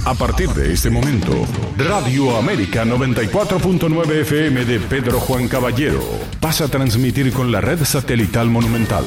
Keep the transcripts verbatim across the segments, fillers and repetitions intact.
A partir de este momento, Radio América noventa y cuatro punto nueve F M de Pedro Juan Caballero pasa a transmitir con la red satelital Monumental.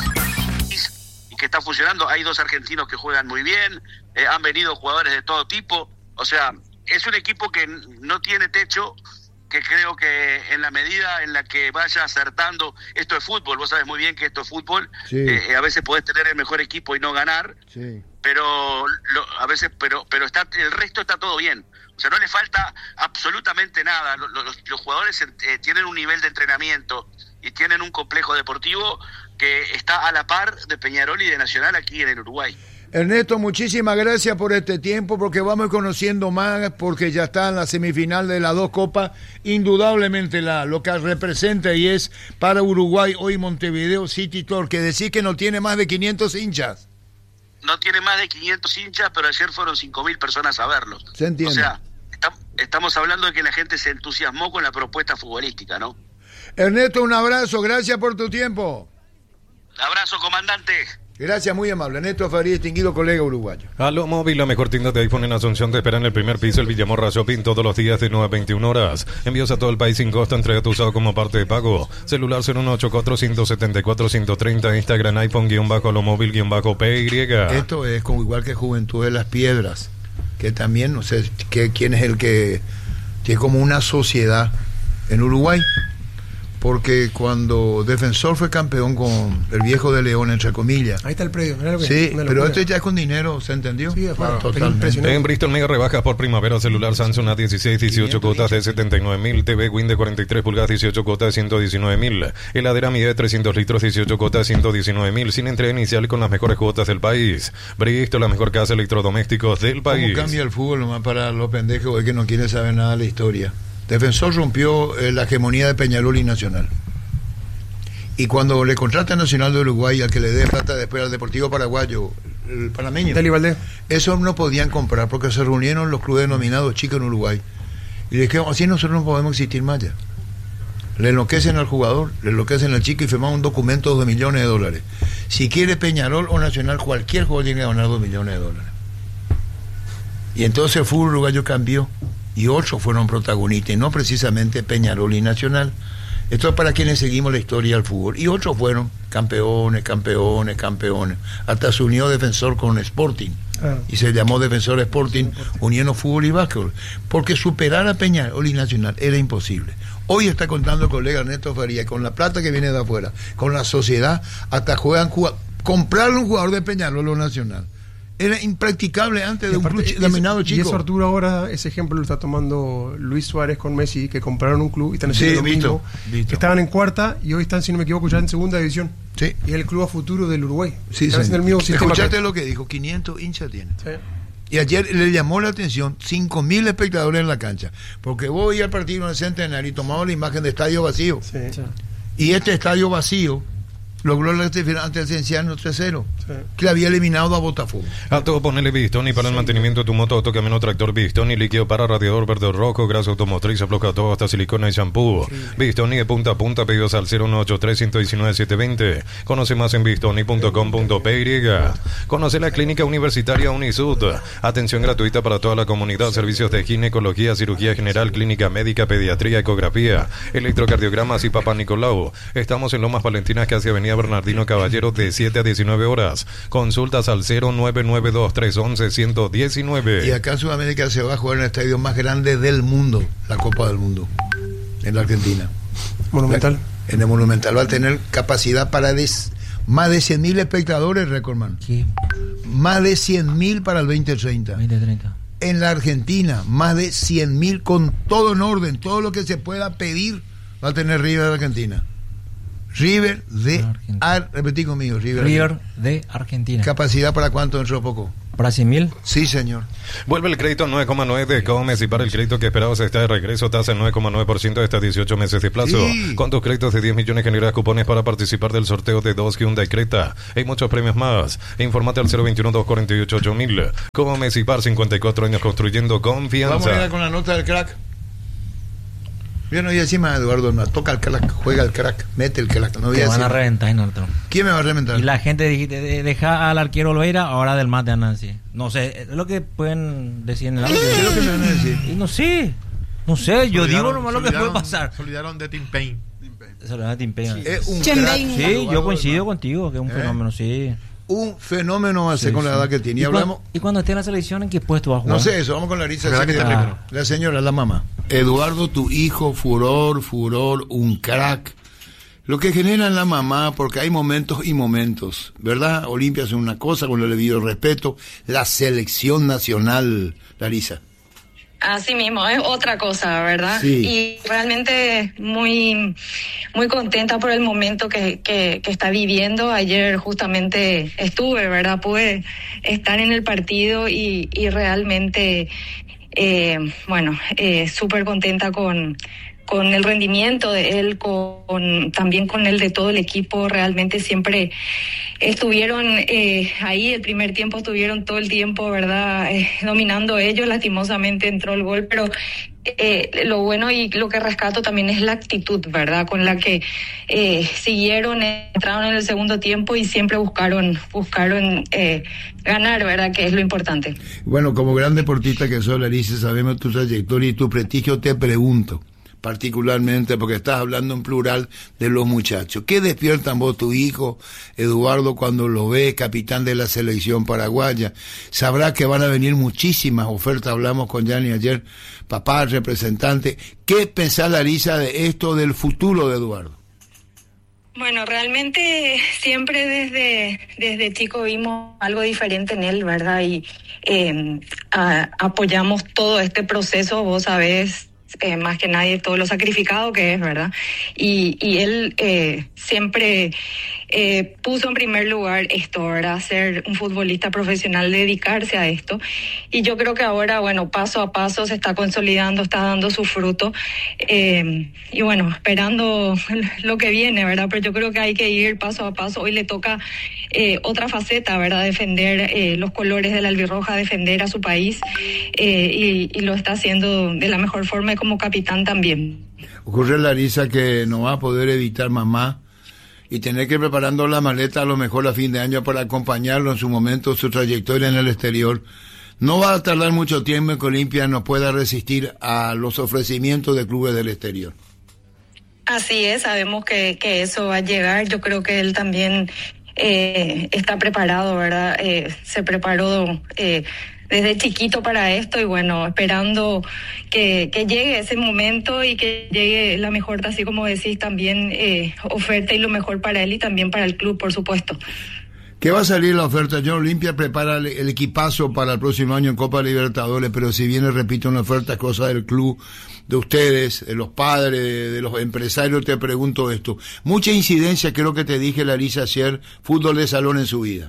Y que está funcionando, hay dos argentinos que juegan muy bien, eh, han venido jugadores de todo tipo, o sea, es un equipo que no tiene techo, que creo que en la medida en la que vaya acertando, esto es fútbol, vos sabés muy bien que esto es fútbol, sí. eh, a veces podés tener el mejor equipo y no ganar, sí. pero lo, a veces, pero pero está el resto está todo bien, o sea, no le falta absolutamente nada, los, los, los jugadores eh, tienen un nivel de entrenamiento y tienen un complejo deportivo que está a la par de Peñarol y de Nacional aquí en el Uruguay. Ernesto, muchísimas gracias por este tiempo, porque vamos conociendo más, porque ya está en la semifinal de las dos copas, indudablemente la, lo que representa y es para Uruguay hoy Montevideo City Torque, que decir que no tiene más de quinientos hinchas. No tiene más de quinientos hinchas, pero ayer fueron cinco mil personas a verlos. Se entiende. O sea, está, estamos hablando de que la gente se entusiasmó con la propuesta futbolística, ¿no? Ernesto, un abrazo, gracias por tu tiempo. Abrazo, comandante. Gracias, muy amable. Ernesto Faría, distinguido colega uruguayo. Aló Móvil, la mejor tienda de iPhone en Asunción, te espera en el primer piso, el Villamorra Shopping, todos los días de nueve a veintiuna horas. Envíos a todo el país sin costo, entrega tu usado como parte de pago. Celular cero uno ocho cuatro, uno siete cuatro, uno tres cero, Instagram iPhone guión bajo Aló Móvil guión bajo P Y. Esto es como igual que Juventud de las Piedras, que también, no sé que, quién es el que tiene como una sociedad en Uruguay. Porque cuando Defensor fue campeón con el viejo de León, entre comillas. Ahí está el predio. Mirá lo que, sí, pero esto ya es con dinero, ¿se entendió? Sí, claro, totalmente. En Bristol, mega rebajas por primavera, celular Samsung A dieciséis, dieciocho cuotas de setenta y nueve mil, T V Win de cuarenta y tres pulgadas, dieciocho cuotas de ciento diecinueve mil, heladera Mide de trescientos litros, dieciocho cuotas de ciento diecinueve mil, sin entrega inicial con las mejores cuotas del país. Bristol, la mejor casa de electrodomésticos del país. ¿Cómo cambia el fútbol nomás para los pendejos que no quieren saber nada de la historia? Defensor rompió eh, la hegemonía de Peñarol y Nacional. Y cuando le contrata a Nacional de Uruguay, al que le dé plata después al Deportivo Paraguayo, el panameño, eso no podían comprar porque se reunieron los clubes denominados chicos en Uruguay. Y le dijeron, así nosotros no podemos existir más ya. Le enloquecen al jugador, le enloquecen al chico y firman un documento de millones de dólares. Si quiere Peñarol o Nacional, cualquier jugador tiene que ganar dos millones de dólares. Y entonces el fútbol uruguayo cambió. Y otros fueron protagonistas, y no precisamente Peñarol y Nacional. Esto es para quienes seguimos la historia del fútbol. Y otros fueron campeones, campeones, campeones. Hasta se unió Defensor con Sporting. Ah. Y se llamó Defensor Sporting, uniendo fútbol y básquetbol. Porque superar a Peñarol y Nacional era imposible. Hoy está contando el colega Ernesto Faría, con la plata que viene de afuera, con la sociedad, hasta juegan, comprarle un jugador de Peñarol o Nacional. Era impracticable antes de un club denominado chico. Y eso, Arturo, ahora ese ejemplo lo está tomando Luis Suárez con Messi, que compraron un club y están haciendo sí, lo mismo, visto. Que estaban en cuarta y hoy están, si no me equivoco, ya en segunda división. Sí. Y es el club a futuro del Uruguay. Sí, están sí. haciendo el mismo sistema. Escuchaste que... lo que dijo, quinientos hinchas tiene. Sí. Y ayer le llamó la atención cinco mil espectadores en la cancha. Porque vos ibas al partido en el Centenario y tomabas la imagen de estadio vacío. Sí. Sí. Y este estadio vacío logró la clasificación ante el Cienciano tres cero, sí. que le había eliminado a Botafogo. A todo ponele Bistoni para sí. el mantenimiento de tu moto, autocamino, tractor Bistoni, líquido para radiador verde o rojo, grasa automotriz, afloja todo, hasta silicona y shampoo. Sí. Bistoni de punta a punta, pedidos al cero uno ocho tres, uno uno nueve, siete dos cero. Conoce más en bistoni punto com punto p y. Conoce la clínica universitaria Unisud. Atención gratuita para toda la comunidad, servicios de ginecología, cirugía general, clínica médica, pediatría, ecografía, electrocardiogramas y Papá Nicolau. Estamos en Lomas Valentinas, casi Avenida Bernardino Caballero, de siete a diecinueve horas. Consultas al cero nueve nueve dos tres uno uno uno uno nueve. Y acá en Sudamérica se va a jugar en el estadio más grande del mundo, la Copa del Mundo, en la Argentina. Monumental. En el Monumental va a tener capacidad para des, más de cien mil espectadores, Recordman. Sí. Más de cien mil para el veinte treinta. veinte treinta. En la Argentina, más de cien mil con todo en orden, todo lo que se pueda pedir va a tener River de Argentina. River de Ar, repetí conmigo, River, River de Argentina. ¿Capacidad para cuánto dentro de poco? ¿Para cien mil? Sí, señor. Vuelve el crédito nueve coma nueve de Comes y para el crédito que esperabas está de regreso, tasa nueve coma nueve por ciento de hasta dieciocho meses de plazo. Sí. Con tus créditos de diez millones generas cupones para participar del sorteo de dos Hyundai Creta. Hay muchos premios más. Infórmate al cero veintiuno, dos cuarenta y ocho, ocho mil. Comes y Par, cincuenta y cuatro años construyendo confianza. Vamos a ir con la nota del crack. Yo no voy a decir más, Eduardo, no, toca el crack, juega el crack, mete el crack. No voy Te a van a decir reventar en otro. ¿Quién me va a reventar? Y la gente dijiste, de- deja al arquero Olveira, ahora del mate a Nancy. No sé, es lo que pueden decir en el audio. ¿Qué es lo que me van a decir? Y no sé, no sé, yo digo nomás lo que puede pasar. Se olvidaron de Tim Payne. Soledad Timpea. Es un Chen crack. Bain. Sí, yo coincido contigo, que es un ¿Eh? fenómeno, sí. Un fenómeno va a ser Sí, con la sí. edad que tiene. Y ¿Y, cuan- hablamos. y cuando esté en la selección, ¿en qué puesto va a jugar? No sé eso, vamos con Larisa. ¿Verdad así que que- te Ah. La señora, la mamá. Eduardo, tu hijo, furor, furor, un crack. Lo que genera en la mamá, porque hay momentos y momentos, ¿verdad? Olimpia es una cosa, con el debido respeto. La selección nacional, Larisa. Así mismo, es otra cosa, ¿verdad? Sí. Y realmente muy muy contenta por el momento que, que, que está viviendo. Ayer justamente estuve, ¿verdad? Pude estar en el partido y, y realmente, eh, bueno, eh, súper contenta con con el rendimiento de él, con también con el de todo el equipo. Realmente siempre estuvieron eh, ahí, el primer tiempo estuvieron todo el tiempo, ¿verdad? Eh, dominando ellos, lastimosamente entró el gol, pero eh, lo bueno y lo que rescato también es la actitud, ¿verdad? Con la que eh, siguieron, entraron en el segundo tiempo y siempre buscaron, buscaron eh, ganar, ¿verdad? Que es lo importante. Bueno, como gran deportista que soy, Larisa, sabemos tu trayectoria y tu prestigio, te pregunto, particularmente porque estás hablando en plural de los muchachos. ¿Qué despiertan vos, tu hijo, Eduardo, cuando lo ves capitán de la selección paraguaya? Sabrá que van a venir muchísimas ofertas, hablamos con Gianni ayer, papá, representante. ¿Qué pensás, Larisa, de esto del futuro de Eduardo? Bueno, realmente siempre desde, desde chico vimos algo diferente en él, ¿verdad? Y eh, a, apoyamos todo este proceso, vos sabés, Eh, más que nadie todo lo sacrificado que es, ¿verdad? Y, y él eh, siempre eh, puso en primer lugar esto, ¿verdad? Ser un futbolista profesional, dedicarse a esto. Y yo creo que ahora, bueno, paso a paso se está consolidando, está dando su fruto. Eh, y bueno, esperando lo que viene, ¿verdad? Pero yo creo que hay que ir paso a paso. Hoy le toca eh, otra faceta, ¿verdad? Defender eh, los colores de la albirroja, defender a su país. Eh, y, y lo está haciendo de la mejor forma y como capitán también. Ocurre, Larisa, que no va a poder evitar mamá y tener que ir preparando la maleta a lo mejor a fin de año para acompañarlo en su momento, su trayectoria en el exterior. No va a tardar mucho tiempo en que Olimpia no pueda resistir a los ofrecimientos de clubes del exterior. Así es, sabemos que, que eso va a llegar. Yo creo que él también eh, está preparado, ¿verdad? Eh, se preparó eh, desde chiquito para esto y bueno, esperando que, que llegue ese momento y que llegue la mejor, así como decís, también eh, oferta y lo mejor para él y también para el club, por supuesto. ¿Qué va a salir la oferta? Yo, Olimpia prepara el, el equipazo para el próximo año en Copa Libertadores, pero si viene, repito, una oferta, es cosa del club, de ustedes, de los padres, de, de los empresarios, te pregunto esto. Mucha incidencia, creo que te dije, Larisa, ayer, fútbol de salón en su vida.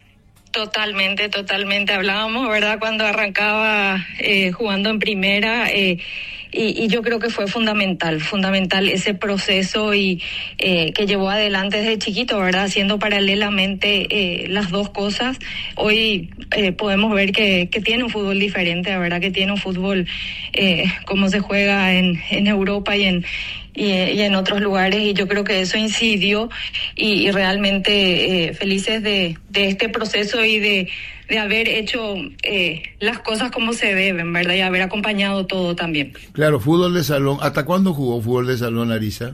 Totalmente, totalmente. Hablábamos, ¿verdad? Cuando arrancaba eh, jugando en primera eh, y, y yo creo que fue fundamental, fundamental ese proceso y eh, que llevó adelante desde chiquito, ¿verdad? Haciendo paralelamente eh, las dos cosas. Hoy eh, podemos ver que, que tiene un fútbol diferente, ¿verdad? Que tiene un fútbol eh, como se juega en, en Europa y en Y, y en otros lugares, y yo creo que eso incidió y, y realmente eh, felices de, de este proceso y de, de haber hecho eh, las cosas como se deben, ¿verdad? Y haber acompañado todo también. Claro, fútbol de salón. ¿Hasta cuándo jugó fútbol de salón, Larisa?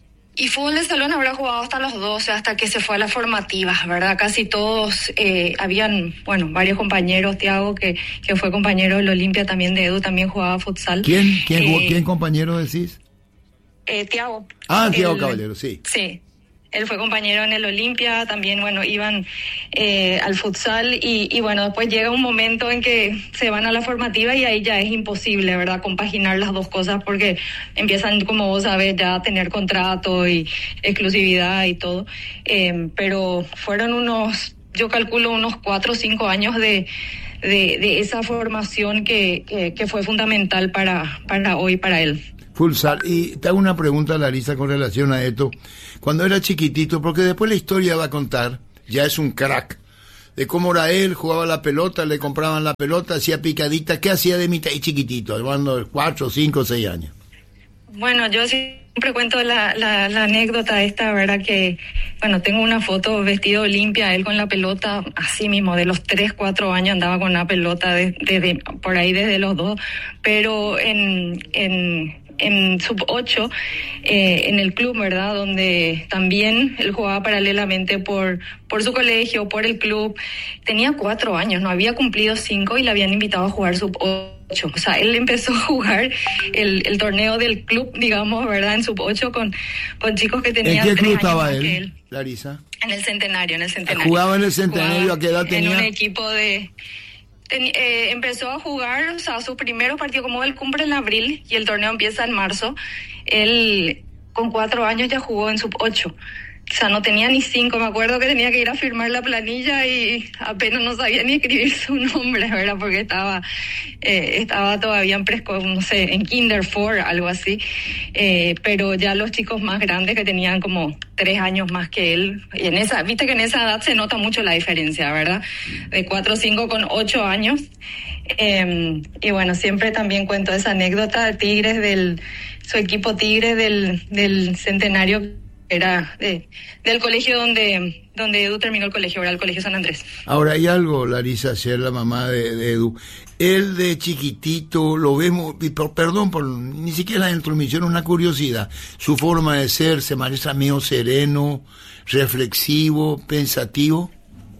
Y fútbol de salón habrá jugado hasta los doce, hasta que se fue a las formativas, ¿verdad? Casi todos, eh, habían, bueno, varios compañeros, Tiago, que, que fue compañero del Olimpia, también de Edu, también jugaba futsal. ¿Quién, quién, eh, ¿quién compañero decís? Eh, Tiago. Ah, Tiago Él- Caballero, sí. Sí. Él fue compañero en el Olimpia, también, bueno, iban eh, al futsal y, y, bueno, después llega un momento en que se van a la formativa y ahí ya es imposible, ¿verdad?, compaginar las dos cosas porque empiezan, como vos sabés, ya a tener contrato y exclusividad y todo. Eh, pero fueron unos, yo calculo, unos cuatro o cinco años de, de, de esa formación que, que, que fue fundamental para, para hoy, para él. Futsal. Y te hago una pregunta, Larisa, con relación a esto. Cuando era chiquitito, porque después la historia va a contar, ya es un crack, de cómo era él, jugaba la pelota, le compraban la pelota, hacía picadita. ¿Qué hacía de mitad y chiquitito? Hablando de cuatro, cinco, seis años. Bueno, yo siempre cuento la, la, la anécdota esta, ¿verdad? Que, bueno, tengo una foto vestido limpia, él con la pelota, así mismo, de los tres, cuatro años andaba con una pelota desde de, de, por ahí desde los dos, pero en... en en sub ocho, eh, en el club, ¿verdad? Donde también él jugaba paralelamente por, por su colegio, por el club. Tenía cuatro años, no había cumplido cinco y le habían invitado a jugar sub ocho. O sea, él empezó a jugar el, el torneo del club, digamos, ¿verdad? En sub ocho con, con chicos que tenían ¿En qué club tres años estaba más él, que él. Larisa? En el Centenario, en el Centenario. ¿Jugaba en el Centenario? ¿A qué edad tenía? En un equipo de... Ten, eh, empezó a jugar, o sea, sus primeros partidos, como él cumple en abril y el torneo empieza en marzo, él con cuatro años ya jugó en sub ocho. O sea, no tenía ni cinco. Me acuerdo que tenía que ir a firmar la planilla y apenas no sabía ni escribir su nombre, ¿verdad? Porque estaba eh, estaba todavía en presco, no sé, en kinder four, algo así. Eh, pero ya los chicos más grandes que tenían como tres años más que él, y en esa, viste que en esa edad se nota mucho la diferencia, ¿verdad? De cuatro o cinco con ocho años. Eh, y bueno, siempre también cuento esa anécdota de Tigres, del su equipo Tigres del, del Centenario, era de, del colegio donde donde Edu terminó el colegio, era el Colegio San Andrés. Ahora hay algo, Larisa, ayer la mamá de, de Edu, él de chiquitito, lo vemos, y por, perdón por ni siquiera la intromisión, una curiosidad, su forma de ser se maneja medio sereno, reflexivo, pensativo.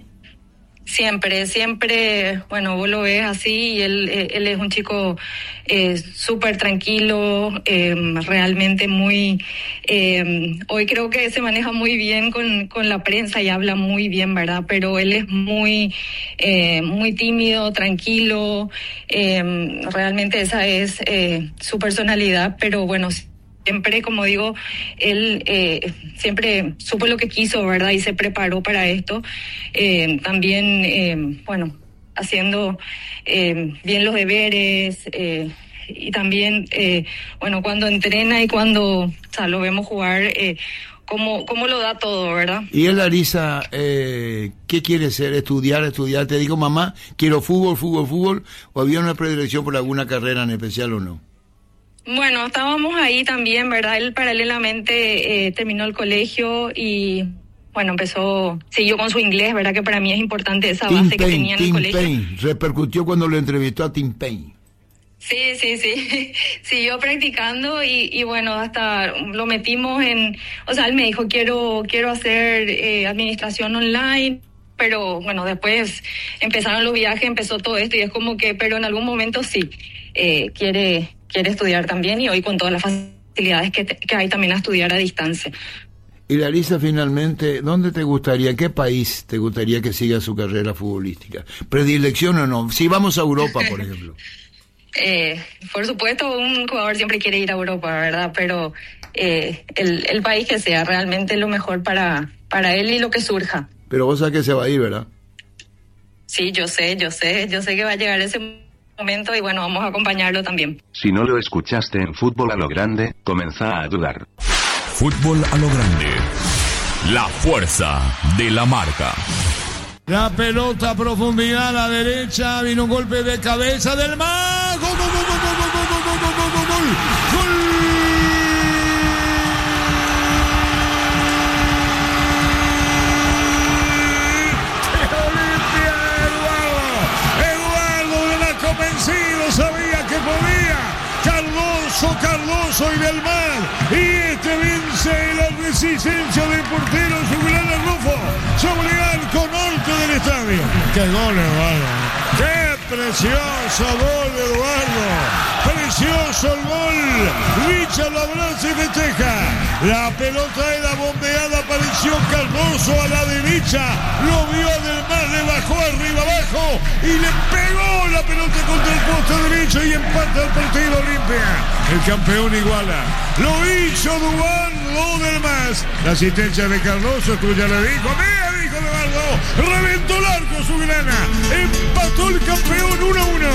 Siempre, siempre, bueno, vos lo ves así y él, él es un chico eh, súper tranquilo, eh, realmente muy, eh, hoy creo que se maneja muy bien con, con la prensa y habla muy bien, ¿verdad? Pero él es muy, eh, muy tímido, tranquilo, eh, realmente esa es eh, su personalidad, pero bueno, siempre, como digo, él eh, siempre supo lo que quiso, ¿verdad? Y se preparó para esto. Eh, también, eh, bueno, haciendo eh, bien los deberes eh, y también, eh, bueno, cuando entrena y cuando, o sea, lo vemos jugar, eh, cómo, cómo lo da todo, ¿verdad? Y él, Larisa, eh, ¿qué quiere ser? ¿Estudiar, estudiar? Te digo, mamá, quiero fútbol, fútbol, fútbol, ¿o había una predilección por alguna carrera en especial o no? Bueno, estábamos ahí también, ¿verdad? Él paralelamente eh, terminó el colegio y, bueno, empezó, siguió con su inglés, ¿verdad? Que para mí es importante esa Tim base Payne, que tenía en Tim el colegio. Payne, repercutió cuando lo entrevistó a Tim Payne. Sí, sí, sí. Siguió practicando y, y bueno, hasta lo metimos en, o sea, él me dijo, quiero, quiero hacer eh, administración online. Pero bueno, después empezaron los viajes, empezó todo esto y es como que, pero en algún momento sí, eh, quiere, quiere estudiar también y hoy con todas las facilidades que, te, que hay también a estudiar a distancia. Y Larisa, finalmente, ¿dónde te gustaría, en qué país te gustaría que siga su carrera futbolística? ¿Predilección o no? Si vamos a Europa, por ejemplo. eh, por supuesto, un jugador siempre quiere ir a Europa, ¿verdad? Pero eh, el, el país que sea realmente lo mejor para, para él y lo que surja. Pero vos sabés que se va a ir, ¿verdad? Sí, yo sé, yo sé, yo sé que va a llegar ese momento y bueno, vamos a acompañarlo también. Si no lo escuchaste en Fútbol a lo Grande, comenzá a dudar. Fútbol a lo Grande. La fuerza de la marca. La pelota a profundidad a la derecha, vino un golpe de cabeza del mago. ¡Gol, gol, gol, gol, gol, gol, gol, gol, gol, gol, gol! ¡Gol! Sabía que podía, Cardoso, Cardoso y del Mar, y este vence la resistencia del portero Julián Rufo, sobre el arco norte del estadio. ¡Qué gol, Eduardo! ¡Qué precioso gol, Eduardo! ¡Precioso el gol! Richard lo abraza y festeja. La pelota era bombeada, apareció Cardoso a la derecha, lo vio del Mar, le bajó arriba abajo y le pegó la pelota contra el poste derecho y empata el partido Olimpia. El campeón iguala. Lo hizo Dubán, lo del más. La asistencia de Cardoso, tú ya le dijo, mira, dijo Eduardo, reventó el arco su grana. Empató el campeón uno a uno.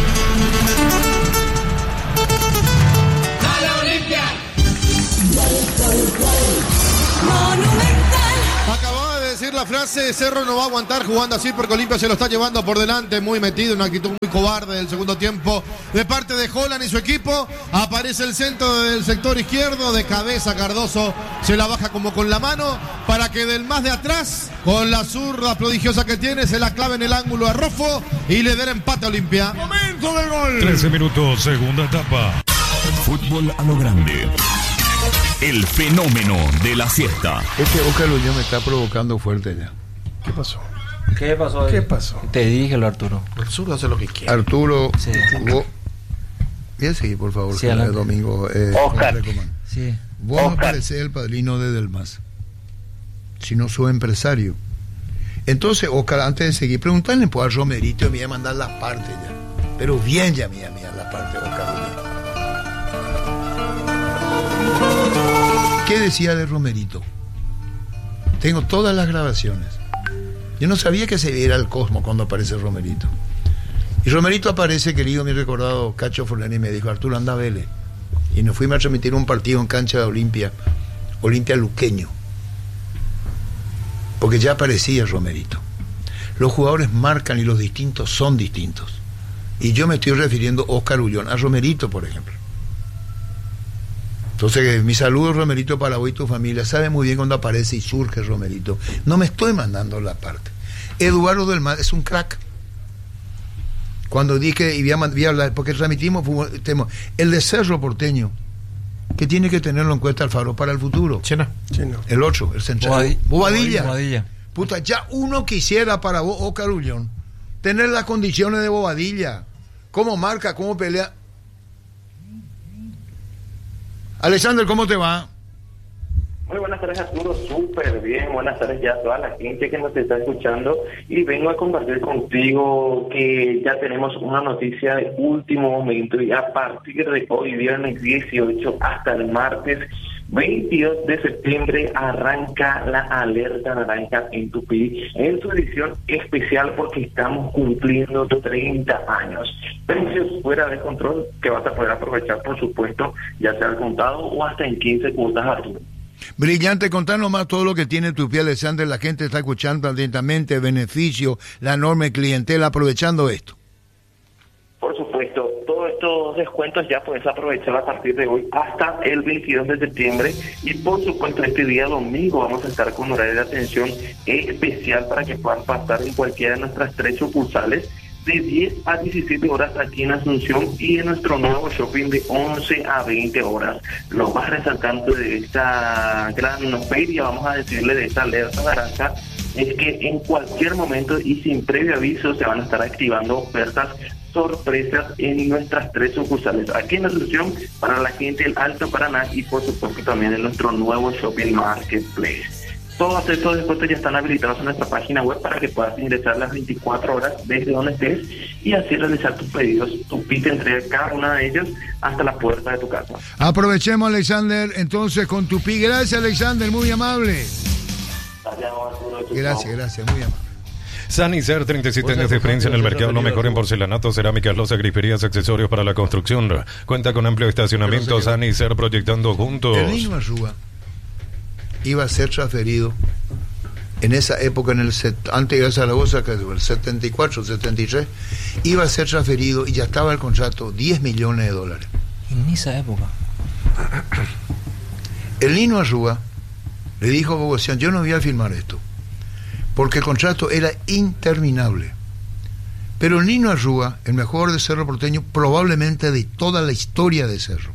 ¡A la Olimpia! Monumental. Acababa de decir la frase. hace, Cerro no va a aguantar jugando así porque Olimpia se lo está llevando por delante, muy metido, una actitud muy cobarde del segundo tiempo de parte de Holland y su equipo. Aparece el centro del sector izquierdo, de cabeza Cardoso se la baja como con la mano para que del más de atrás, con la zurda prodigiosa que tiene, se la clave en el ángulo a Rofo y le dé el empate a Olimpia. Momento del gol. trece minutos, segunda etapa. Fútbol a lo grande. El fenómeno de la siesta. Este Oscar Luñón me está provocando fuerte ya. ¿Qué pasó? ¿Qué pasó? ¿Qué pasó? Te dije lo Arturo. Arturo hace lo que quiere. Arturo Sí. jugó. Voy a seguir, por favor, Sí, el adelante. domingo. Eh, Oscar. Sí. Vos no Oscar. parecés el padrino de Delmas, sino su empresario. Entonces, Oscar, antes de seguir, preguntarle pues, a Romerito, me iba a mandar las partes ya. Pero bien ya, mía, mía, las partes, Oscar. ¿Qué decía de Romerito? Tengo todas las grabaciones. Yo no sabía que se viera el Cosmo cuando aparece Romerito. Y Romerito aparece, querido, mi recordado Cacho Forlani, me dijo, Arturo, anda a Vélez. Y nos fuimos a transmitir un partido en cancha de Olimpia, Olimpia Luqueño. Porque ya aparecía Romerito. Los jugadores marcan y los distintos son distintos. Y yo me estoy refiriendo a Oscar Ullón, a Romerito, por ejemplo. Entonces, mi saludo, Romerito, para vos y tu familia. Sabe muy bien cuando aparece y surge Romerito. No me estoy mandando la parte. Eduardo del Mar es un crack. Cuando dije, y voy a, voy a hablar, porque transmitimos tema, el de Cerro Porteño, que tiene que tenerlo en cuenta Alfaro para el futuro. Chena. Chena. El otro, el central. Bobadilla. Bobadilla. Bobadilla. Puta, ya uno quisiera para vos, Oscar Ullón, tener las condiciones de Bobadilla. Cómo marca, cómo pelea. Alexander, ¿cómo te va? Muy buenas tardes, Arturo, súper bien. Buenas tardes ya a toda la gente que nos está escuchando. Y vengo a compartir contigo que ya tenemos una noticia de último momento. Y a partir de hoy, viernes dieciocho, hasta el martes veintidós de septiembre, arranca la alerta naranja en Tupí, en su edición especial porque estamos cumpliendo treinta años. Precios fuera de control que vas a poder aprovechar, por supuesto, ya sea al contado o hasta en quince cuotas, Arturo. Brillante, contanos más todo lo que tiene Tupí, Alexander. La gente está escuchando atentamente, beneficio, la enorme clientela, aprovechando esto. Por supuesto, todos estos descuentos ya puedes aprovechar a partir de hoy hasta el veintidós de septiembre y por supuesto este día domingo vamos a estar con horario de atención especial para que puedan pasar en cualquiera de nuestras tres sucursales de diez a diecisiete horas aquí en Asunción y en nuestro nuevo shopping de once a veinte horas. Lo más resaltante de esta gran feria, vamos a decirle, de esta alerta naranja, es que en cualquier momento y sin previo aviso se van a estar activando ofertas sorpresas en nuestras tres sucursales aquí en Asunción para la gente del Alto Paraná y por supuesto también en nuestro nuevo shopping marketplace. Todos estos descuentos ya están habilitados en nuestra página web para que puedas ingresar las veinticuatro horas desde donde estés y así realizar tus pedidos. Tupí te entrega cada una de ellos hasta la puerta de tu casa. Aprovechemos, Alexander, entonces con Tupí. Gracias, Alexander, muy amable. Gracias, gracias, muy amable. Sanicer, treinta y siete años de experiencia en el mercado, lo mejor en porcelanato, cerámicas, losas, griferías, accesorios para la construcción. Cuenta con amplio estacionamiento. Sanicer, proyectando juntos. El niño Arrúa iba a ser transferido en esa época, en el set, antes de Zaragoza, que es el setenta y cuatro, setenta y tres, iba a ser transferido y ya estaba el contrato, diez millones de dólares. En esa época. El Nino Arrúa le dijo a Bogosian, yo no voy a firmar esto, porque el contrato era interminable. Pero el Nino Arrúa, el mejor de Cerro Porteño, probablemente de toda la historia de Cerro.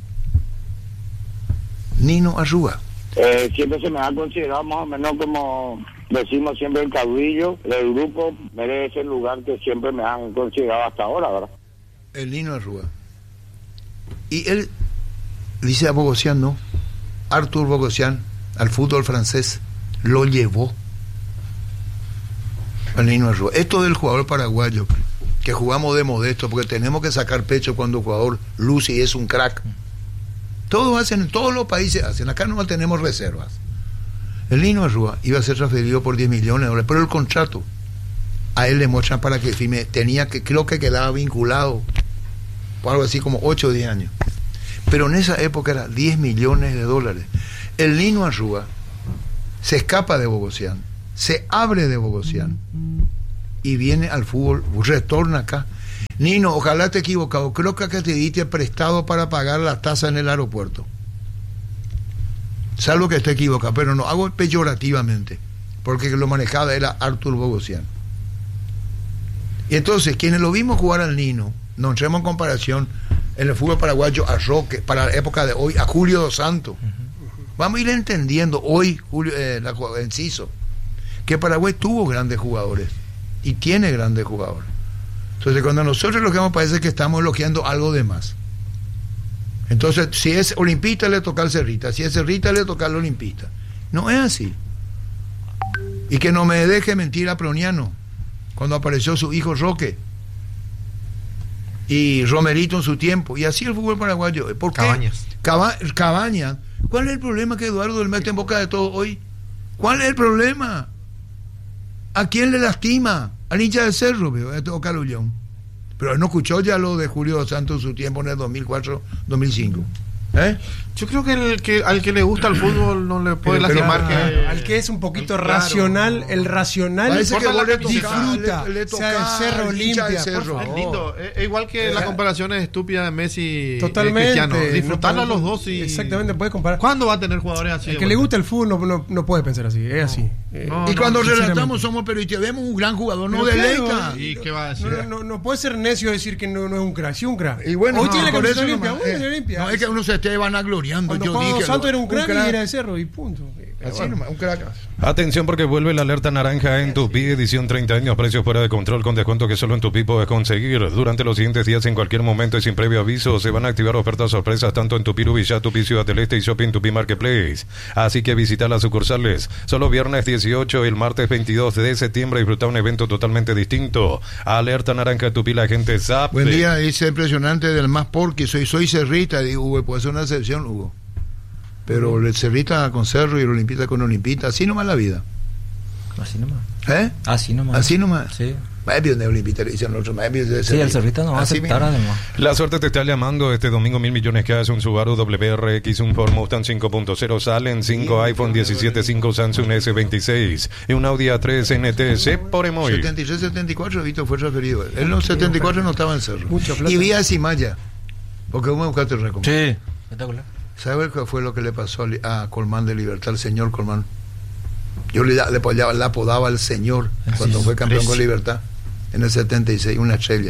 Nino Arrúa. Eh, siempre se me ha considerado más o menos como decimos siempre el caudillo del grupo, merece el lugar que siempre me han considerado hasta ahora, ¿verdad? El Nino Arrúa. Y él dice a Bogosian, no, Artur Bogosian, al fútbol francés, lo llevó al Nino Arrúa. Esto del jugador paraguayo, que jugamos de modesto, porque tenemos que sacar pecho cuando el jugador luce y es un crack. Todos hacen, en todos los países hacen, acá no tenemos reservas. El Nino Arrúa iba a ser transferido por diez millones de dólares, pero el contrato a él le muestran para que firme, tenía que, creo que quedaba vinculado por algo así como ocho o diez años. Pero en esa época era diez millones de dólares. El Nino Arrúa se escapa de Bogosian se abre de Bogosian y viene al fútbol, retorna acá. Nino, ojalá te he equivocado, creo que acá te diste prestado para pagar la tasa en el aeropuerto. Salvo que esté equivocado, pero no hago peyorativamente, porque lo manejaba era Artur Bogosian. Y entonces, quienes lo vimos jugar al Nino, nos entremos en comparación en el fútbol paraguayo a Roque, para la época de hoy, a Julio Dos Santos. Uh-huh. Vamos a ir entendiendo hoy, Julio, eh, la, Enciso, que Paraguay tuvo grandes jugadores y tiene grandes jugadores. Entonces, cuando nosotros elogiamos, parece que estamos elogiando algo de más. Entonces, si es olimpista, le toca al Cerrita. Si es Cerrita, le toca al olimpista. No es así. Y que no me deje mentir a Proniano, cuando apareció su hijo Roque y Romerito en su tiempo. Y así el fútbol paraguayo. ¿Por qué? Cabañas. Caba, Cabañas. ¿Cuál es el problema que Eduardo le mete en boca de todo hoy? ¿Cuál es el problema? ¿A quién le lastima? Al hincha del Cerro, veo, o Calullón. Pero él no escuchó ya lo de Julio Dos Santos en su tiempo en el dos mil cuatro dos mil cinco. ¿Eh? Yo creo que, el que al que le gusta el fútbol no le puede pero, lastimar pero, que... Al que es un poquito claro, racional, el racional parece que vos le disfruta, le, le o sea, el Cerro Olimpia. Es lindo, es, es igual que eh, la comparación es estúpida de Messi totalmente, y Cristiano. Disfrutarlo a los dos y... Exactamente, puedes comparar. ¿Cuándo va a tener jugadores así? El que le gusta el fútbol no, no, no puede pensar así, es así. No, y no, cuando no, relatamos somos periodistas, vemos un gran jugador, no deleita. ¿Y qué va a decir? No, no, no puede ser necio decir que no, no es un crack, sí un crack. Y bueno, hoy no, tiene la camiseta eso Olimpia, no, hoy eh, es Olimpia. No, es que uno se esté vanagloriando. Cuando yo Juan dije, Dos Santos era un un crack, crack y era de Cerro y punto. Así bueno. nomás, un crack. Atención porque vuelve la alerta naranja en Tupi, edición treinta años, precios fuera de control con descuento que solo en Tupi puedes conseguir. Durante los siguientes días, en cualquier momento y sin previo aviso, se van a activar ofertas sorpresas tanto en Tupi Rubillar, Tupi Ciudad del Este y Shopping Tupi Marketplace. Así que visita las sucursales. Solo viernes dieciocho y el martes veintidós de septiembre disfruta un evento totalmente distinto. Alerta naranja Tupi, la gente sabe. Buen día, dice impresionante del más porque soy soy cerrita, digo, Hugo, puede ser una excepción, Hugo. Pero el Cerrita con Cerro y el Olimpita con Olimpita, así nomás la vida. Así nomás. ¿Eh? Así nomás. Así nomás. Sí. Más bien de Olimpita le dicen los otros, más bien de Sí, el Cerrita no va a aceptar además. La suerte te está llamando este domingo, mil millones que hace un Subaru W R X, un Ford Mustang cinco punto cero, salen cinco iPhone diecisiete, cinco Samsung S veintiséis y un Audi A tres N T C por Emoy. setenta y seis, setenta y cuatro, Vito fue referido. En los setenta y cuatro no estaba en Cerro. Y vía Simaya, porque vamos a buscarte el récord. Sí, espectacular. ¿Sabe qué fue lo que le pasó a Colmán de Libertad, al señor Colmán? Yo le, le, apodaba, le apodaba al señor cuando sí, fue campeón precio. Con Libertad en el setenta y seis, una estrella.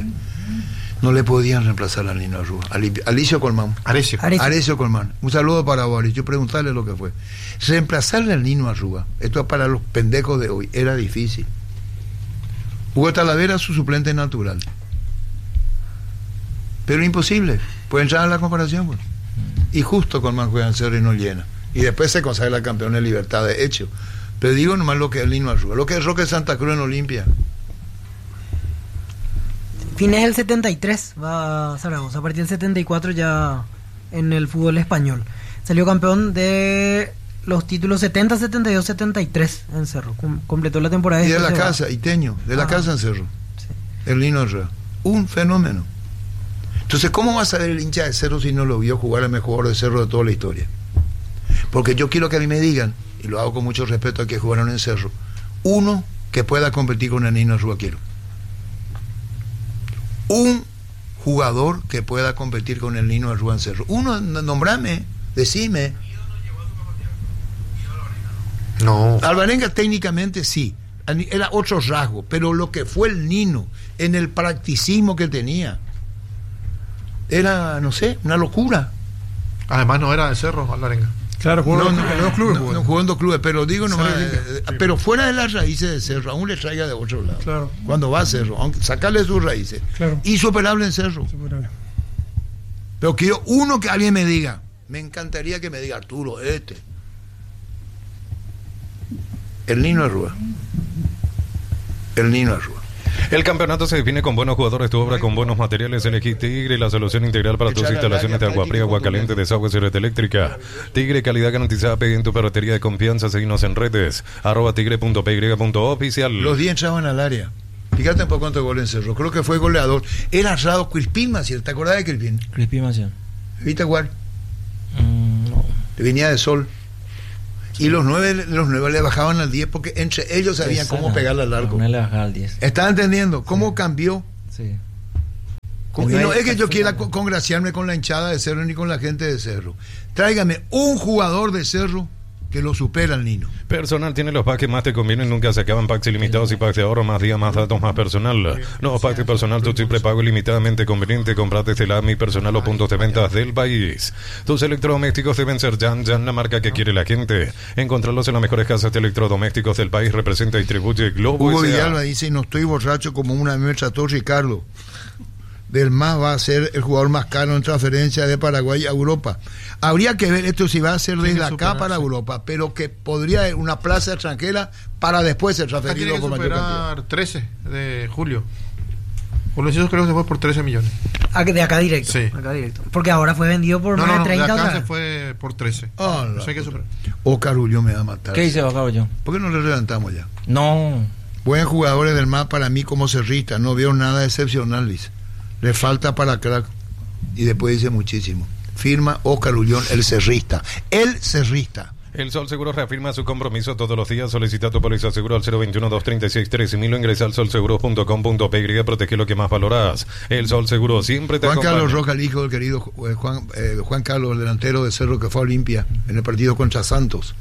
No le podían reemplazar al Nino Arrúa. Alicio Colmán. Arecio. Arecio Colmán. Un saludo para Boris. Yo preguntarle lo que fue. Reemplazarle al Nino Arrúa, esto para los pendejos de hoy, era difícil. Hugo Talavera, su suplente natural. Pero imposible. Puede entrar a la comparación, pues. Y justo Colmán juega en Cerro y no llena. Y después se consagra campeón de Libertad, de hecho. Pero digo nomás lo que es el Nino Arrúa, lo que es Roque Santa Cruz en Olimpia. Fines del setenta y tres va Zaragoza, a partir del setenta y cuatro ya en el fútbol español. Salió campeón de los títulos setenta, setenta y dos, setenta y tres en Cerro. Com- completó la temporada. Y de la casa, Iteño, de la ah, casa en Cerro. Sí. El Nino Arrúa. Un fenómeno. Entonces, ¿cómo va a saber el hincha de Cerro si no lo vio jugar el mejor jugador de Cerro de toda la historia? Porque yo quiero que a mí me digan, y lo hago con mucho respeto a que jugaron en Cerro, uno que pueda competir con el Nino Arrúa, quiero. Un jugador que pueda competir con el Nino Arrúa en Cerro. Uno, nombrame, decime. No. Alvarenga técnicamente sí, era otro rasgo, pero lo que fue el Nino en el practicismo que tenía era, no sé, una locura. Además no era de Cerro, Alvarenga. Claro, jugó no, en no, dos clubes. No, no, jugó en dos clubes, pero digo nomás, eh, sí. Pero fuera de las raíces de Cerro, aún le traiga de otro lado. Claro. Cuando va a Cerro, aunque sacarle sus raíces. Claro. Insuperable en Cerro. Superable. Pero quiero uno que alguien me diga, me encantaría que me diga Arturo, este. El Nino Arrúa. El Nino Arrúa. El campeonato se define con buenos jugadores, tu obra con buenos materiales. Elegí Tigre, la solución integral para tus instalaciones de agua fría, agua caliente, desagüe y red eléctrica. Tigre, calidad garantizada. Pegue en tu ferretería de confianza. Seguinos en redes. Arroba tigre punto p y punto oficial. Los días entraban al área. Fíjate un poco cuánto gol en Cerro. Creo que fue goleador. Era Rado Crispín Maciel. ¿Te acordás de Crispín? Crispín Maciel. ¿Viste jugar? Mm, no. Venía de Sol. Y los nueve, los nueve le bajaban al diez porque entre ellos sabían cómo pegarle al largo. No le bajaba al diez. ¿Estás entendiendo? ¿Cómo sí. cambió? Sí. Y no es que yo quiera congraciarme con la hinchada de Cerro ni con la gente de Cerro. Tráigame un jugador de Cerro que lo supera al Nino. Personal tiene los packs que más te convienen, nunca se acaban. Packs ilimitados y packs de ahorro, más días, más datos, más personal. Nuevos packs de personal, tu triple pago ilimitadamente conveniente. Comprate desde la Mi Personal o puntos de ventas del país. Tus electrodomésticos deben ser Jan Jan, la marca que quiere la gente. Encontrarlos en las mejores casas de electrodomésticos del país. Representa y distribuye Globo Hugo Villalba dice, no estoy borracho como una me trató Ricardo. Del M A S va a ser el jugador más caro en transferencia de Paraguay a Europa. Habría que ver esto si va a ser desde acá para Europa, pero que podría ir una plaza extranjera para después ser transferido. Tiene que superar trece de julio. Por lo creo que se fue por trece millones. De acá directo. Sí. Acá directo. Porque ahora fue vendido por no, más no, de treinta. No, de acá otra. se fue por trece. Oh, no. O sea que super... O Carullo me va a matar. ¿Qué dice Carullo? ¿Por qué no le levantamos ya? No. Buen jugadores del M A S para mí como cerrista. No veo nada excepcional, dice. Le falta para crack. Y después dice muchísimo. Firma Oscar Ullón, el cerrista. El cerrista. El Sol Seguro reafirma su compromiso todos los días. Solicita tu póliza seguro al cero veintiuno, doscientos treinta y seis, trece mil o ingresa al sol seguro punto com punto pe y protege lo que más valoras. El Sol Seguro siempre te Juan acompaña. Carlos Roca, el hijo del querido eh, Juan, eh, Juan Carlos, el delantero de Cerro que fue a Olimpia en el partido contra Santos.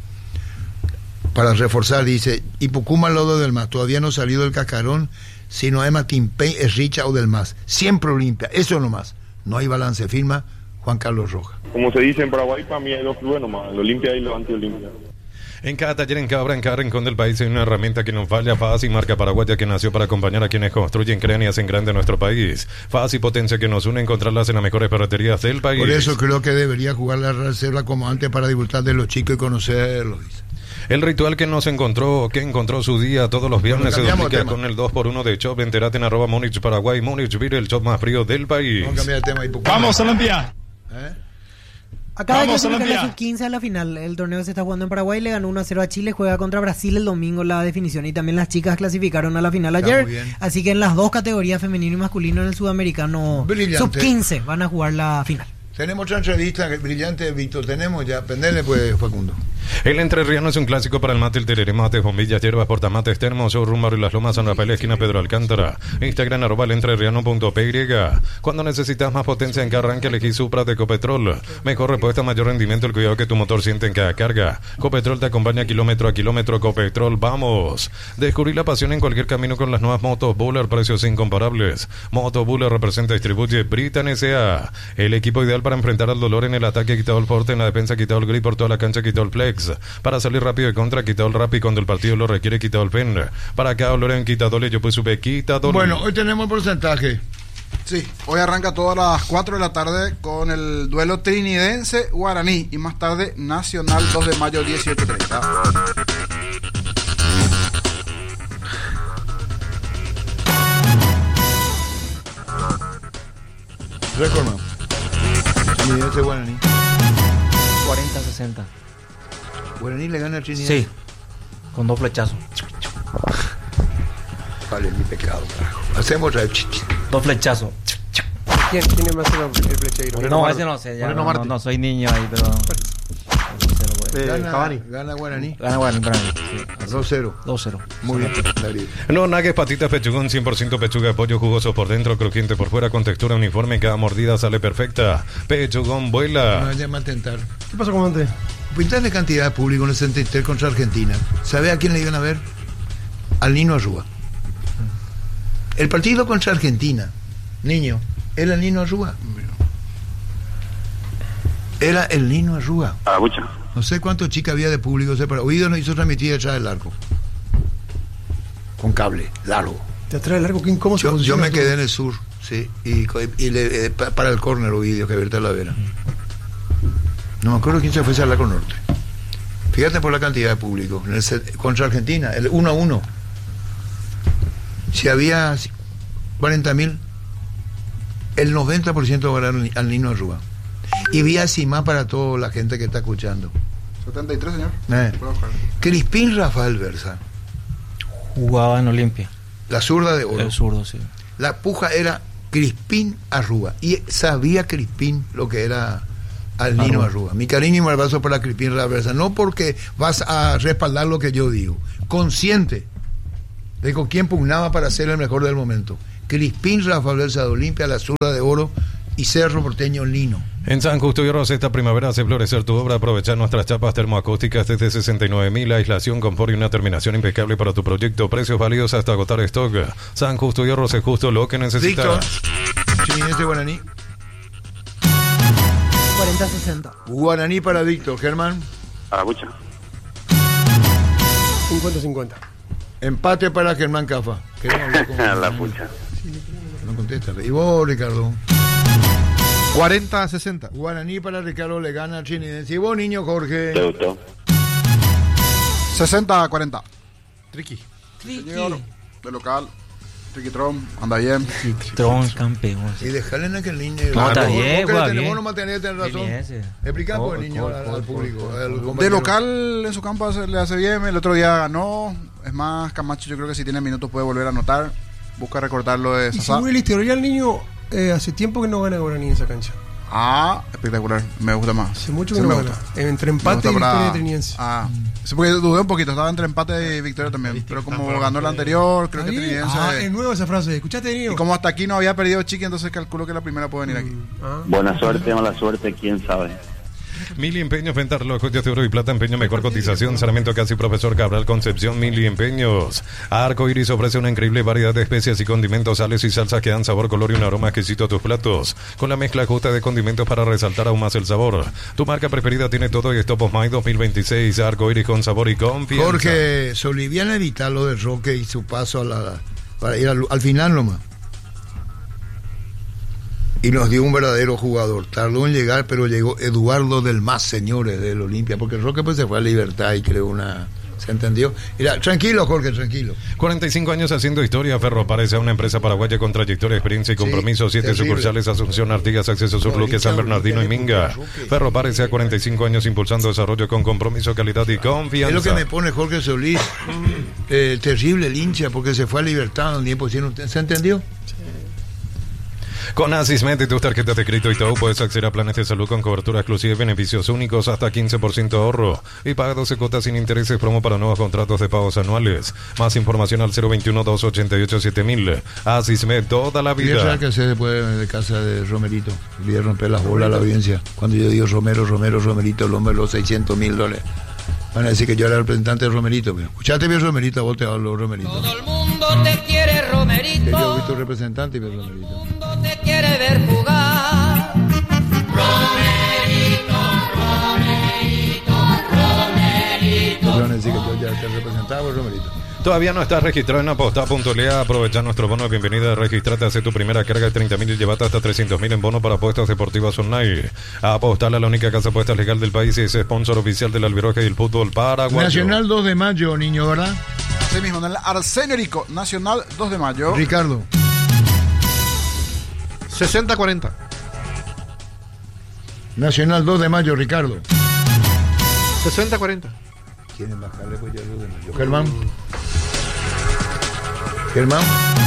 Para reforzar, dice, y Pucuma Lodo del M A S, todavía no ha salido el cascarón, sino Emma Timpey, es Richa o del M A S. Siempre Olimpia, eso nomás. No hay balance, firma Juan Carlos Roja. Como se dice en Paraguay, para mí hay dos clubes nomás, el Olimpia y el anti-Olimpia. En cada taller, en cada obra, en cada rincón del país hay una herramienta que nos falla. Fácil, marca paraguaya que nació para acompañar a quienes construyen, crean y hacen grande nuestro país. Fácil, potencia que nos une, encontrarlas en las mejores ferreterías del país. Por eso creo que debería jugar la reserva como antes para disfrutar de los chicos y conocerlos, dice. El ritual que nos encontró, que encontró su día todos los viernes, bueno, se duplica con el dos por uno de Chop. Enterate en arroba Múnich Paraguay. Múnich Beer, el Chop más frío del país. Vamos a cambiar el tema. Vamos, Olimpia. ¿Eh? Acaba de clasificar la sub quince a la final. El torneo se está jugando en Paraguay. Le ganó uno a cero a Chile. Juega contra Brasil el domingo la definición. Y también las chicas clasificaron a la final ayer. Así que en las dos categorías, femenino y masculino, en el sudamericano sub quince van a jugar la final. Tenemos otra entrevista brillante, Víctor. Tenemos ya. Pendele, pues, Facundo. El entrerriano es un clásico para el mate, el tereré, mates, bombillas, hierbas, portamates, termos, showroom, Barrio Las Lomas, San Rafael, esquina Pedro Alcántara. Instagram, arroba el entrerriano punto pe y. Cuando necesitas más potencia en cada arranque, elegí Supra de Copetrol. Mejor respuesta, mayor rendimiento, el cuidado que tu motor siente en cada carga. Copetrol te acompaña kilómetro a kilómetro. Copetrol, vamos. Descubrir la pasión en cualquier camino con las nuevas motos Buller, precios incomparables. Moto Buller representa y distribuye Britan S A. El equipo ideal para enfrentar al dolor en el ataque, quitado el forte, en la defensa, quitado el grip por toda la cancha, quitado el flex. Para salir rápido de contra, quitado el rap y cuando el partido lo requiere, quitado el pen. Para cada dolor en quitadole, yo pues sube quitadole. Bueno, hoy tenemos porcentaje. Sí, hoy arranca todas las cuatro de la tarde con el duelo trinidense Guaraní y más tarde Nacional dos de mayo dieciocho treinta. Récord, man. Trinidense Guaraní. cuarenta a sesenta. Guaraní le gana al Trinidad. Sí, con dos flechazos. Vale, mi pecado, carajo. Hacemos otra vez. Dos flechazos. ¿Quién tiene más el flechero? No, ese no sé, ya no, no, no soy niño ahí, pero... Eh, gana, gana Guaraní. Gana Guaraní, Guaraní. Sí. dos cero. dos cero. Muy bien. No nagues, patitas, pechugón, cien por ciento pechuga de pollo, jugoso por dentro, crujiente por fuera, con textura uniforme, cada mordida sale perfecta. Pechugón vuela. No vaya a tentar. ¿Qué pasó, comandante? Pintarle cantidad de público en el setenta y tres contra Argentina. ¿Sabe a quién le iban a ver? Al Nino Arrúa. El partido contra Argentina, niño, era el Nino Arrúa. Era el Nino Arrúa. Ah, mucha. No sé cuántos chicas había de público, pero Oído nos hizo transmitir atrás del largo. Con cable, largo. ¿Te atrás del largo? ¿Cómo se Yo, yo me tú? quedé en el sur, sí, y, y le, eh, para el córner Ovidio, que Berta Lavera. No me acuerdo quién se fue a Largo Norte. Fíjate por la cantidad de público. En el set, contra Argentina, el uno a uno. Si había cuarenta mil, el noventa por ciento ganaron al Nino Arrúa. Y vía Cima para toda la gente que está escuchando. setenta y tres, señor. Eh. Crispín Rafael Versa. Jugaba en Olimpia. La zurda de oro. El zurdo, sí. La puja era Crispín Arrúa. Y sabía Crispín lo que era al Nino Arruga. Mi cariño y mi abrazo para Crispín Raversa. No porque vas a respaldar lo que yo digo. Consciente de con quién pugnaba para ser el mejor del momento. Crispín Raversa de Olimpia, la Zurda de Oro y Cerro Porteño Lino. En San Justo y Rosa esta primavera hace florecer tu obra. Aprovechar nuestras chapas termoacústicas desde sesenta y nueve mil, aislación, confort y una terminación impecable para tu proyecto. Precios válidos hasta agotar stock. San Justo y Rosa es justo lo que necesitas. Víctor, Chiminete Guaraní. cuarenta sesenta. Guaraní para Víctor. Germán. A la pucha. cincuenta cincuenta. Empate para Germán Cafa. A la pucha. No contesta. Y vos, Ricardo. cuarenta sesenta. Guaraní para Ricardo, le gana al Chinidense. Y vos, niño Jorge. Te gustó. sesenta cuarenta. Triqui. Triqui. Señor, de local. Triqui Tron, anda bien. Tron campeón. Y dejarle en aquel niño. No, está bien, Vos va que bien. vos no mantenés, tenés razón. Explica por el niño al, al público. al De local en su campo hace- le hace bien. El otro día ganó. Es más, Camacho yo creo que si tiene minutos puede volver a anotar. Busca recortarlo de Y Sasá. según el historial, niño, eh, hace tiempo que no gana Guaraní en esa cancha. Ah, espectacular. Me gusta más. Hace mucho que Sí, no me gana. gusta. Entre Me empate gusta y para- victoria triniense. Ah, sí, porque dudé un poquito. Estaba entre empate y victoria también. Pero como ganó el anterior, creo que ¿Está bien? Trinidense. Ah, es nueva esa frase. ¿Escuchaste, niño? Y como hasta aquí no había perdido Chiqui, entonces calculo que la primera puede venir aquí. Buena suerte, mala suerte, quién sabe. Mili Empeños, venta reloj, joyas de oro y plata, empeño, mejor cotización, saneamiento casi profesor Cabral Concepción, Mili Empeños. Arco Iris ofrece una increíble variedad de especias y condimentos, sales y salsas que dan sabor, color y un aroma exquisito a tus platos, con la mezcla justa de condimentos para resaltar aún más el sabor. Tu marca preferida tiene todo y Stop of My dos mil veintiséis, Arco Iris con sabor y confianza. Jorge, Soliviana evitar lo de Roque y su paso a la, para ir al, al final nomás. Y nos dio un verdadero jugador. Tardó en llegar, pero llegó Eduardo del Más, señores, del Olimpia, porque Roque pues se fue a Libertad y creó una... ¿Se entendió? Mira, tranquilo, Jorge, tranquilo. cuarenta y cinco años haciendo historia. Ferro parece una empresa paraguaya con trayectoria, experiencia y compromiso. Siete terrible. sucursales: Asunción, Artigas, Acceso Sur, Luque, San Bernardino y Minga. Ferro parece a cuarenta y cinco años impulsando desarrollo con compromiso, calidad y confianza. Es lo que me pone Jorge Solís. Eh, terrible el hincha porque se fue a Libertad un tiempo. ¿Se entendió? Con Asismed y tus tarjetas de crédito y todo puedes acceder a planes de salud con cobertura exclusiva y beneficios únicos hasta quince por ciento ahorro y paga doce cuotas sin intereses, promo para nuevos contratos de pagos anuales. Más información al cero veintiuno, dos ochenta y ocho, siete mil. Asismed, toda la ¿Qué vida. que hacer después de casa de Romerito? Voy a romper las bolas a la audiencia. Cuando yo digo Romero, Romero, Romerito, el hombre de los seiscientos mil dólares. Van a decir que yo era el representante de Romerito. Pero escuchate bien, Romerito, a vos te hablo, Romerito. Todo el mundo te quiere, Romerito. Que yo he visto representante y veo Romerito. Todo el mundo te quiere ver jugar. Romerito, Romerito, Romerito. Van a decir que yo ya te representaba, Romerito. Todavía no estás registrado en aposta punto l a. Aprovecha nuestro bono de bienvenida. Registrate, hace tu primera carga de treinta mil y llévate hasta trescientos mil en bono para apuestas deportivas online. Apostar a la única casa de apuestas legal del país y es sponsor oficial del Albiroja y el fútbol paraguayo. Nacional dos de mayo, niño, ¿verdad? Así mismo, en el Arsenio Rico, Nacional dos de mayo. Ricardo. sesenta cuarenta. Nacional dos de mayo, Ricardo. sesenta cuarenta. ¿Quieren bajarle pues ya el dos de mayo? Germán. Germán.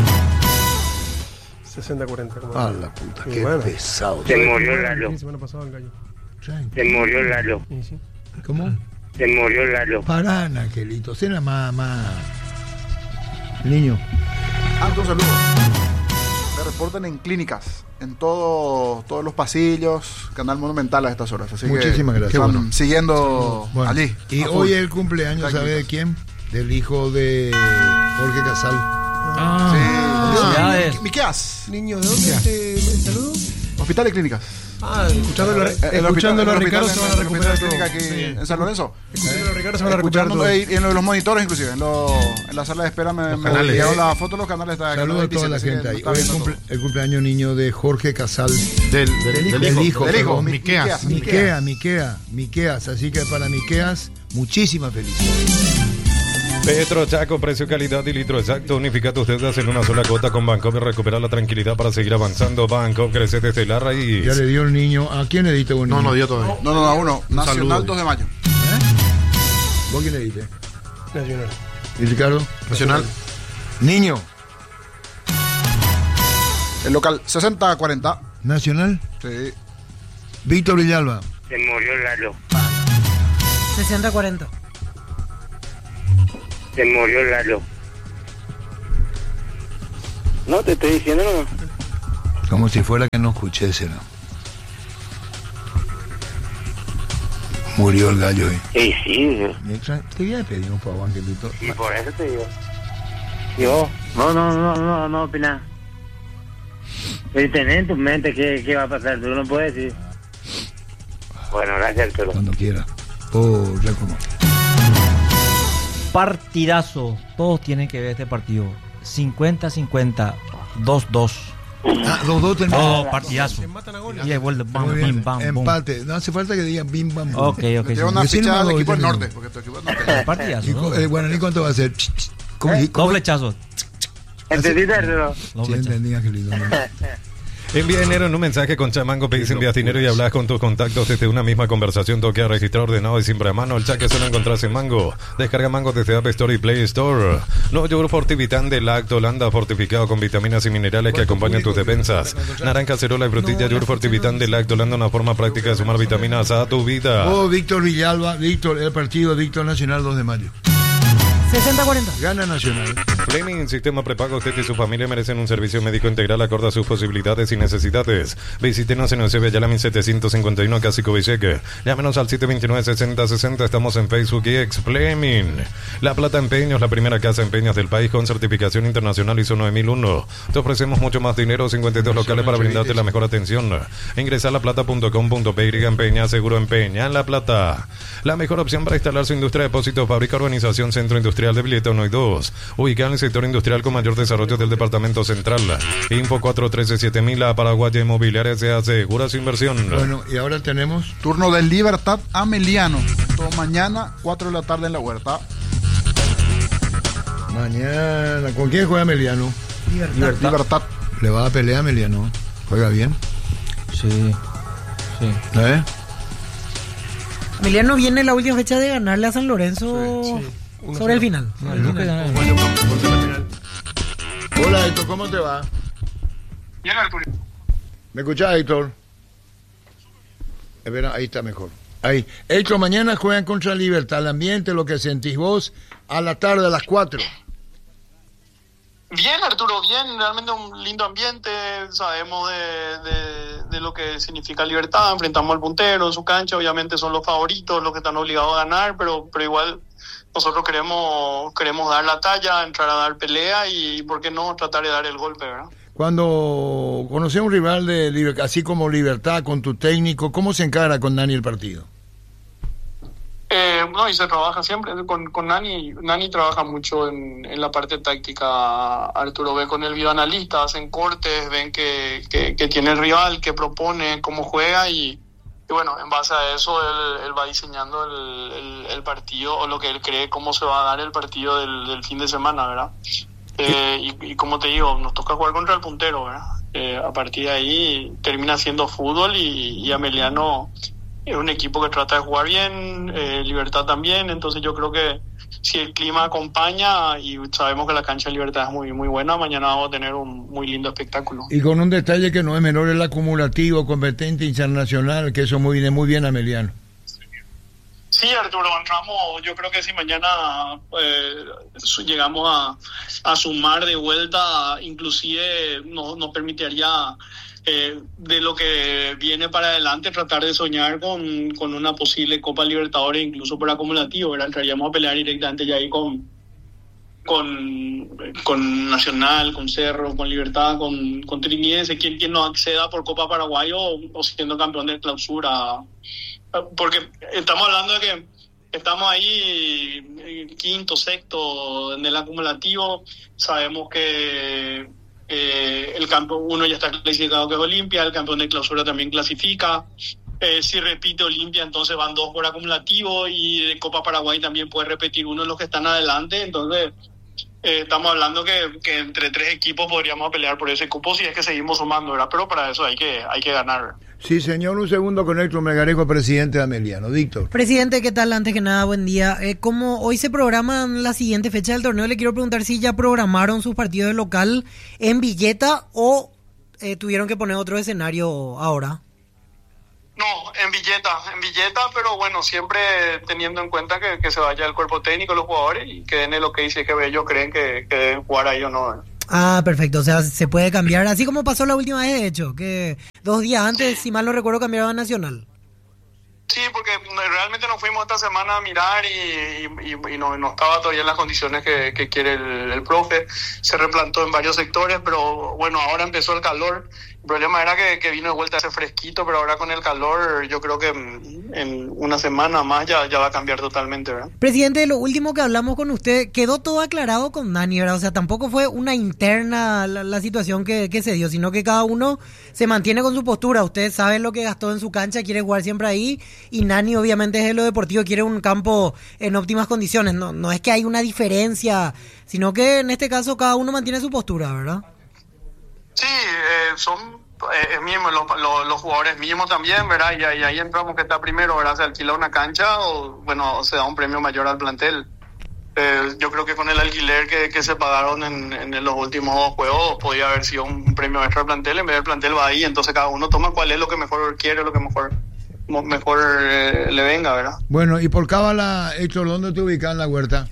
sesenta cuarenta. Ah, la puta, qué bueno. pesado. Se murió Lalo. La semana pasada el gallo. Se murió Lalo. Sí, sí. ¿Cómo? Se murió Lalo. Pará, Angelito. Cena más, más. Niño. Anto, un saludo. Me reportan en clínicas, en todo, todos los pasillos, Canal Monumental a estas horas. Así Muchísimas que gracias. están Bueno. siguiendo Bueno, allí. y a hoy full. es el cumpleaños, ¿sabe de quién? Del hijo de Jorge Casal. Ah, Sí. felicidades. Mi- Miqueas. Niño, ¿de dónde te el saludo? Hospital de Clínicas. Ah, escuchándolo, Eh, el hospital- escuchándolo a el Ricardo hospital- se van a el recuperar hospital de todo. Clínica aquí Sí. en San Lorenzo. Escuchándolo a Ricardo se van a recuperar todo. Escuchándolo ahí, en lo de los monitores inclusive, en, lo- en la sala de espera me, me canales. enviaron la foto de los canales. Está Saludos a toda la gente ahí. Hoy es el, cumple- el cumpleaños niño de Jorge Casal. Del, del, Del hijo, del hijo, del hijo, perdón. Mi- Miqueas. Miquea, Miquea, Miqueas. Así que para Miqueas, muchísimas felicidades. Petro Chaco, precio, calidad y litro exacto. Unifica tus deudas en una sola cuota con Bancopp y recupera la tranquilidad para seguir avanzando. Bancopp crece desde la raíz. Ya le dio el niño. ¿A quién le diste un niño? No, no dio todavía. No, no, no, uno. Un Nacional saludo. dos de mayo. ¿Vos quién le diste? Nacional. ¿Y Ricardo? Nacional. Niño. El local sesenta cuarenta. Nacional. Sí. Víctor Villalba. Se murió Lalo. sesenta cuarenta. Se murió Lalo. No, te estoy diciendo no. Como si fuera que no escuché ese, ¿no? Murió el gallo ahí. Sí, sí. Te voy a pedir un favor, Angelito. Y por eso te digo. Yo, no, no, no, no, no opina. Pero tenés en tu mente qué, qué va a pasar, tú no puedes decir. Bueno, gracias, Arturo. Cuando quiera. Oh, ya como. Partidazo. Todos tienen que ver este partido. cincuenta cincuenta, dos dos. Ah, los dos terminan. Oh, partidazo. Y de vuelta, bam, bim, bam, bum. Empate. No hace falta que digan bim, bam, bum. Ok, ok. Lleva una ficha al equipo del norte, porque tu equipo del norte. Partidazo. ¿No? El Guaraní, ¿cuánto va a ser? ¿Cómo, ¿Eh? cómo? Doblechazo. ¿Entendiste, Arturo? Sí, entendí, Angelito. Envía dinero en un mensaje con Chamango, pedís envías dinero y hablas con tus contactos desde una misma conversación. Toque a registrar ordenado y siempre a mano. El chat que solo encontrás en Mango. Descarga Mango desde App Store y Play Store. Nuevo yogur Fortivitán de Lacto Holanda, fortificado con vitaminas y minerales que acompañan tus defensas. Naranja, cerola y frutilla. Yogur Fortivitán de Lacto Holanda, una forma práctica de sumar vitaminas a tu vida. Oh, Víctor Villalba, Víctor, el partido Víctor Nacional dos de mayo. sesenta cuarenta. Gana Nacional. Fleming, sistema prepago. Usted y su familia merecen un servicio médico integral acorde a sus posibilidades y necesidades. Visítenos en Eusebio Ayala mil setecientos cincuenta y uno, Casi Covicheque. Llámenos al siete dos nueve, seis cero seis cero. Estamos en Facebook y ex Fleming. La Plata Empeños, la primera casa de empeños del país con certificación internacional I S O nueve mil uno. Te ofrecemos mucho más dinero, cincuenta y dos locales para brindarte la mejor atención. Ingresa a laplata punto com punto pe y empeña, seguro empeña en La Plata. La mejor opción para instalar su industria de depósitos, fábrica, urbanización, centro industrial de Villeta uno y dos, ubicado en el sector industrial con mayor desarrollo del departamento central. Info cuatro uno tres siete mil, la Paraguaya Inmobiliaria se asegura su inversión. Bueno, y ahora tenemos turno del Libertad Ameliano. Todo mañana, cuatro de la tarde en la Huerta. Mañana, ¿con quién juega Ameliano? Libertad. Libertad. Le va a pelear Ameliano. ¿Juega bien? Sí. Sí. ¿Eh? Emiliano viene la última fecha de ganarle a San Lorenzo Sí, sí. sobre el final. No, El no, final. bueno, por ser la final. Hola, Héctor, ¿cómo te va? Bien, Arturo. ¿Me escuchás, Héctor? Espera, ahí está mejor. Ahí. Héctor, mañana juegan contra Libertad. El ambiente, lo que sentís vos, a la tarde, a las cuatro. Bien, Arturo, bien, realmente un lindo ambiente, sabemos de, de, de lo que significa Libertad, enfrentamos al puntero en su cancha, obviamente son los favoritos, los que están obligados a ganar, pero, pero igual nosotros queremos, queremos dar la talla, entrar a dar pelea y, ¿por qué no?, tratar de dar el golpe, ¿verdad? Cuando conoces a un rival de Libertad, así como Libertad, con tu técnico, ¿cómo se encara con Nani el partido? Eh, no, y se trabaja siempre con, con Nani. Nani trabaja mucho en, en la parte táctica. Arturo ve con el videoanalista, hacen cortes, ven que, que, que tiene el rival, que propone, cómo juega y, y bueno, en base a eso él, él va diseñando el, el, el partido o lo que él cree cómo se va a dar el partido del, del fin de semana, ¿verdad? Eh, y, y como te digo, nos toca jugar contra el puntero, ¿verdad? Eh, a partir de ahí termina siendo fútbol y, y Ameliano es un equipo que trata de jugar bien, eh, Libertad también, entonces yo creo que si el clima acompaña y sabemos que la cancha de Libertad es muy muy buena, mañana vamos a tener un muy lindo espectáculo. Y con un detalle que no es menor, el acumulativo, competente internacional, que eso muy bien, muy bien Ameliano. Sí, Arturo, entramos, yo creo que si mañana eh, llegamos a, a sumar de vuelta, inclusive nos, nos permitiría... Eh, de lo que viene para adelante, tratar de soñar con, con una posible Copa Libertadores, incluso por acumulativo, ¿verdad? Entraríamos a pelear directamente ya ahí con, con, con Nacional, con Cerro, con Libertad, con, con Trinidense, quien, quien no acceda por Copa Paraguay o, o siendo campeón de clausura. Porque estamos hablando de que estamos ahí quinto, sexto en el acumulativo, sabemos que Eh, el campeón uno ya está clasificado, que es Olimpia, el campeón de clausura también clasifica, eh, si repite Olimpia entonces van dos por acumulativo y de Copa Paraguay también puede repetir uno de los que están adelante, entonces eh, estamos hablando que, que entre tres equipos podríamos pelear por ese cupo si es que seguimos sumando, ¿verdad? Pero para eso hay que, hay que ganar. Sí, señor, un segundo con Héctor Melgarejo, presidente de Ameliano. Víctor. Presidente, ¿qué tal? Antes que nada, buen día. Eh, como hoy se programan la siguiente fecha del torneo, le quiero preguntar si ya programaron sus partidos de local en Villeta o eh, tuvieron que poner otro escenario ahora. No, en Villeta Villeta, en Villeta, pero bueno, siempre teniendo en cuenta que, que se vaya el cuerpo técnico, los jugadores, y que den lo que dice que ellos creen que, que deben jugar ahí o no. ¿eh? Ah, perfecto, o sea, se puede cambiar, así como pasó la última vez, de hecho, que dos días antes, si mal no recuerdo, cambiaron a Nacional. Sí, porque realmente nos fuimos esta semana a mirar y, y, y no, no estaba todavía en las condiciones que, que quiere el, el profe. Se replantó en varios sectores, pero bueno, ahora empezó el calor. El problema era que, que vino de vuelta ese fresquito, pero ahora con el calor yo creo que en, en una semana más ya, ya va a cambiar totalmente, ¿verdad? Presidente, lo último que hablamos con usted, quedó todo aclarado con Nani, ¿verdad? O sea, tampoco fue una interna la, la situación que, que se dio, sino que cada uno se mantiene con su postura. Usted sabe lo que gastó en su cancha, quiere jugar siempre ahí, y Nani obviamente es de lo deportivo, quiere un campo en óptimas condiciones. No, no es que hay una diferencia, sino que en este caso cada uno mantiene su postura, ¿verdad? Sí, eh, son eh, mismos, los, los, los jugadores mismos también, ¿verdad? Y, y ahí entramos que está primero, ¿verdad? Se alquila una cancha o, bueno, se da un premio mayor al plantel. Eh, yo creo que con el alquiler que, que se pagaron en, en los últimos dos juegos podía haber sido un premio extra al plantel. En vez del plantel va ahí, entonces cada uno toma cuál es lo que mejor quiere, lo que mejor mejor eh, le venga, ¿verdad? Bueno, y por cábala, Héctor, ¿dónde te ubicas en la huerta?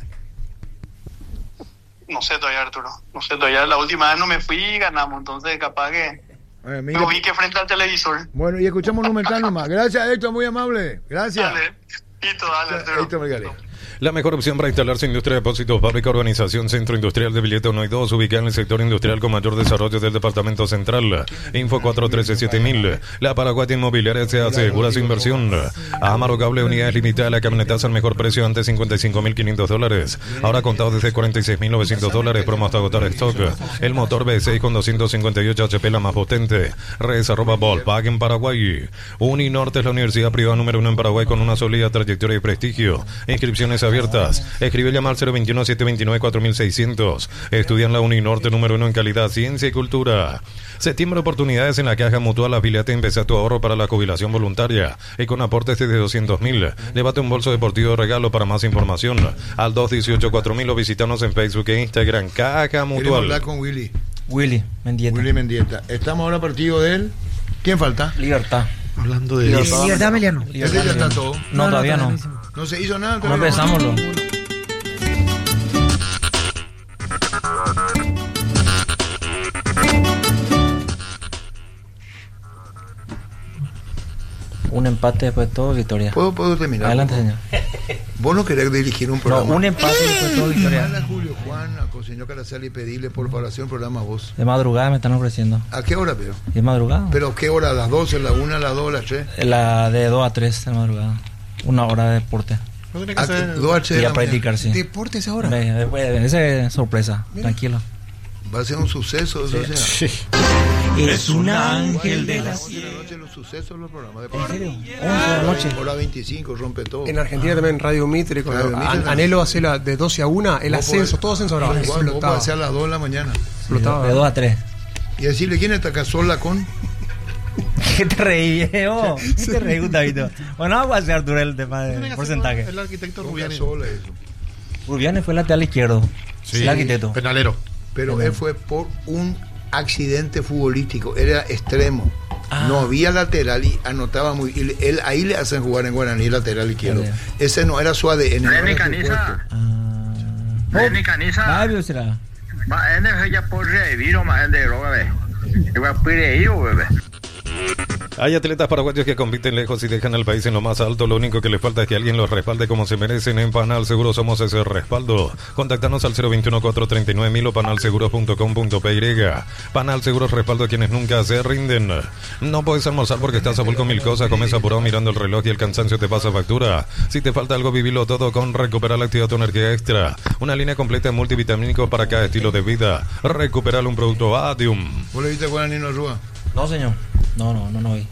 No sé todavía, Arturo. No sé todavía. La última vez no me fui y ganamos. Entonces, capaz que eh, mira, me ubique frente al televisor. Bueno, y escuchamos un Monumental nomás. Gracias, Héctor, muy amable. Gracias. Dale. Hito, dale, Arturo. Héctor Melgarejo. La mejor opción para instalarse en industria de depósitos, fábrica, urbanización, centro industrial de Villeta uno y dos, ubicada en el sector industrial con mayor desarrollo del departamento central. Info cuatro uno tres siete mil. La Paraguay Inmobiliaria se asegura su inversión. Amaro Cable, unidades limitadas, la camionetaza al mejor precio, antes cincuenta y cinco mil quinientos dólares. Ahora contado desde cuarenta y seis mil novecientos dólares, promo hasta agotar stock. El motor V seis con doscientos cincuenta y ocho H P, la más potente. Redes arroba Volpac en Paraguay. Uninorte es la universidad privada número uno en Paraguay con una sólida trayectoria y prestigio. Inscripciones abiertas. Escribe llamar cero veintiuno, siete veintinueve, cuatro mil seiscientos. Estudia en la Uninorte número uno en calidad, ciencia y cultura. Septiembre, oportunidades en la Caja Mutual. Afíliate y empezá tu ahorro para la jubilación voluntaria y con aportes de doscientos mil. Llévate un bolso deportivo de regalo. Para más información al dos dieciocho cuatro mil o visítanos en Facebook e Instagram. Caja Mutual. Queremos hablar con Willy. Willy Mendieta. Willy Mendieta. Estamos ahora partido de él. ¿Quién falta? Libertad. Hablando de Libertad, Libertad Meliano. ¿Ese ya está todo? No, no todavía no. No se hizo nada. No empezámoslo. Un empate después de todo, victoria. ¿Puedo, puedo terminar? Adelante, señor. ¿Vos no querés dirigir un programa? No, un empate después de todo, victoria. Hola, Julio Juan, a señor Caracel y pedirle por favor hacer un programa a vos. De madrugada me están ofreciendo. ¿A qué hora, pero? ¿De madrugada? ¿Pero qué hora? ¿A las doce, a las una, a las dos, a las tres? La de dos a tres de madrugada. Una hora de deporte. No tiene que hacer dos a tres y a practicar, sí. ¿Deporte esa hora? Esa es sorpresa. Mira. Tranquilo. Va a ser un suceso, eso sí. Sí. Es un ángel de la noche los sucesos los programas de ¿En serio? once de la noche. Hora veinticinco, rompe todo. En Argentina también Radio Mitre, con Radio Mitre, Anhelo hace la de doce a una, el ascenso, todo ascenso ahora. Igual, vos podés hacer a las dos de la mañana. Explotaba. De dos a tres. Y decirle, ¿quién está acá sola con? ¿Qué te reí, eh? Oh, ¿qué te reí, Gustavito? Bueno, vamos a hacer Arturo el tema de porcentaje. El arquitecto Rubiani. Rubiani fue lateral izquierdo. Sí, el arquitecto. Penalero. Pero él fue por un accidente futbolístico, era extremo. Ah. No había lateral y anotaba muy. Y él, ahí le hacen jugar en Guaraní lateral izquierdo. Vale. Ese no era su A D N. Reni Caniza. Reni Caniza. Va a será. Va en el ya por revivir o más de droga, ve. Va a pedir bebé. Hay atletas paraguayos que compiten lejos y dejan al país en lo más alto. Lo único que les falta es que alguien los respalde como se merecen. En Panal Seguro somos ese respaldo. Contactanos al cero veintiuno, cuatrocientos treinta y nueve mil o panal seguros punto com punto p y. Panal Seguros respaldo a quienes nunca se rinden. No puedes almorzar porque estás a full con mil cosas. Comes apurado mirando el reloj y el cansancio te pasa factura. Si te falta algo, vivilo todo con Recuperar la Actividad tu Energía Extra. Una línea completa de multivitamínicos para cada estilo de vida. Recuperar un producto Adium. ¿Vos le viste a Guaraní no Rúa? No, señor. No, no, no, no vi.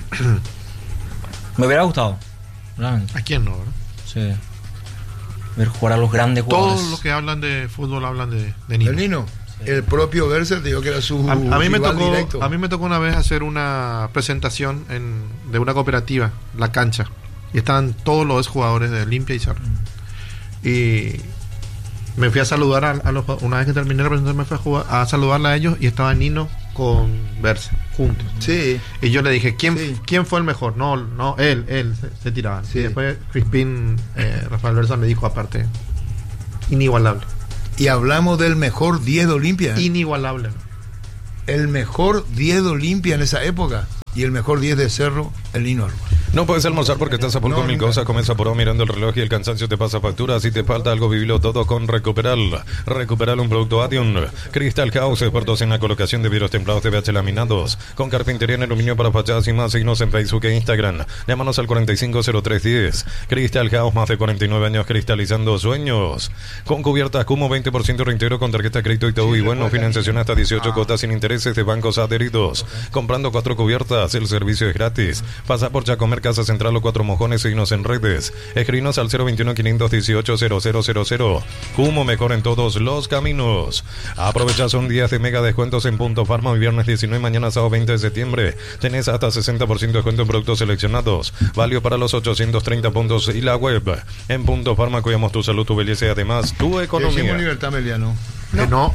Me hubiera gustado. Realmente. ¿A quién no, verdad? Sí. Ver jugar a los grandes jugadores. Todos los que hablan de fútbol hablan de, de Nino. ¿De Nino? Sí. El propio Berser dijo que era su a, a mí me tocó directo. A mí me tocó una vez hacer una presentación en, de una cooperativa, La Cancha. Y estaban todos los jugadores de Olimpia y Cerro. Mm. Y me fui a saludar a, a los una vez que terminé la presentación me fui a, jugar, a saludarla a ellos y estaba Nino con Berser. juntos. Sí. Y yo le dije, ¿quién, sí. ¿quién fue el mejor? No, no, él, él, se, se tiraban. Sí. Y después Crispín, eh, Rafael Berzán le dijo aparte, inigualable. Y hablamos del mejor diez de Olimpia. Inigualable. El mejor diez de Olimpia en esa época. Y el mejor diez de Cerro, el Nino Arma. No puedes almorzar porque estás a full no, con mil cosas. Comienza por mirando el reloj y el cansancio te pasa factura. Si te falta algo, vivilo todo con Recuperal. Recuperal, un producto Adion. Crystal House, expertos en la colocación de vidrios templados de V H laminados. Con carpintería en aluminio para fachadas y más. Signos en Facebook e Instagram. Llámanos al cuarenta y cinco cero tres diez. Crystal House, más de cuarenta y nueve años cristalizando sueños. Con cubiertas como veinte por ciento reintegro con tarjeta de crédito y todo. Y bueno, financiación hasta dieciocho cuotas sin intereses de bancos adheridos. Comprando cuatro cubiertas, el servicio es gratis. Pasa por Chacomer, Casa Central o Cuatro Mojones, signos en redes. Escribinos al cero veintiuno, quinientos dieciocho, cero cero cero cero. Humo mejor en todos los caminos. Aprovecha, son días de mega descuentos en Punto Farma. Hoy viernes diecinueve, mañana sábado veinte de septiembre. Tenés hasta sesenta por ciento de descuento en productos seleccionados. Válido para los ochocientos treinta puntos y la web. En Punto Farma cuidamos tu salud, tu belleza y además tu economía. ¿Decimos libertad, Meliano? No. no.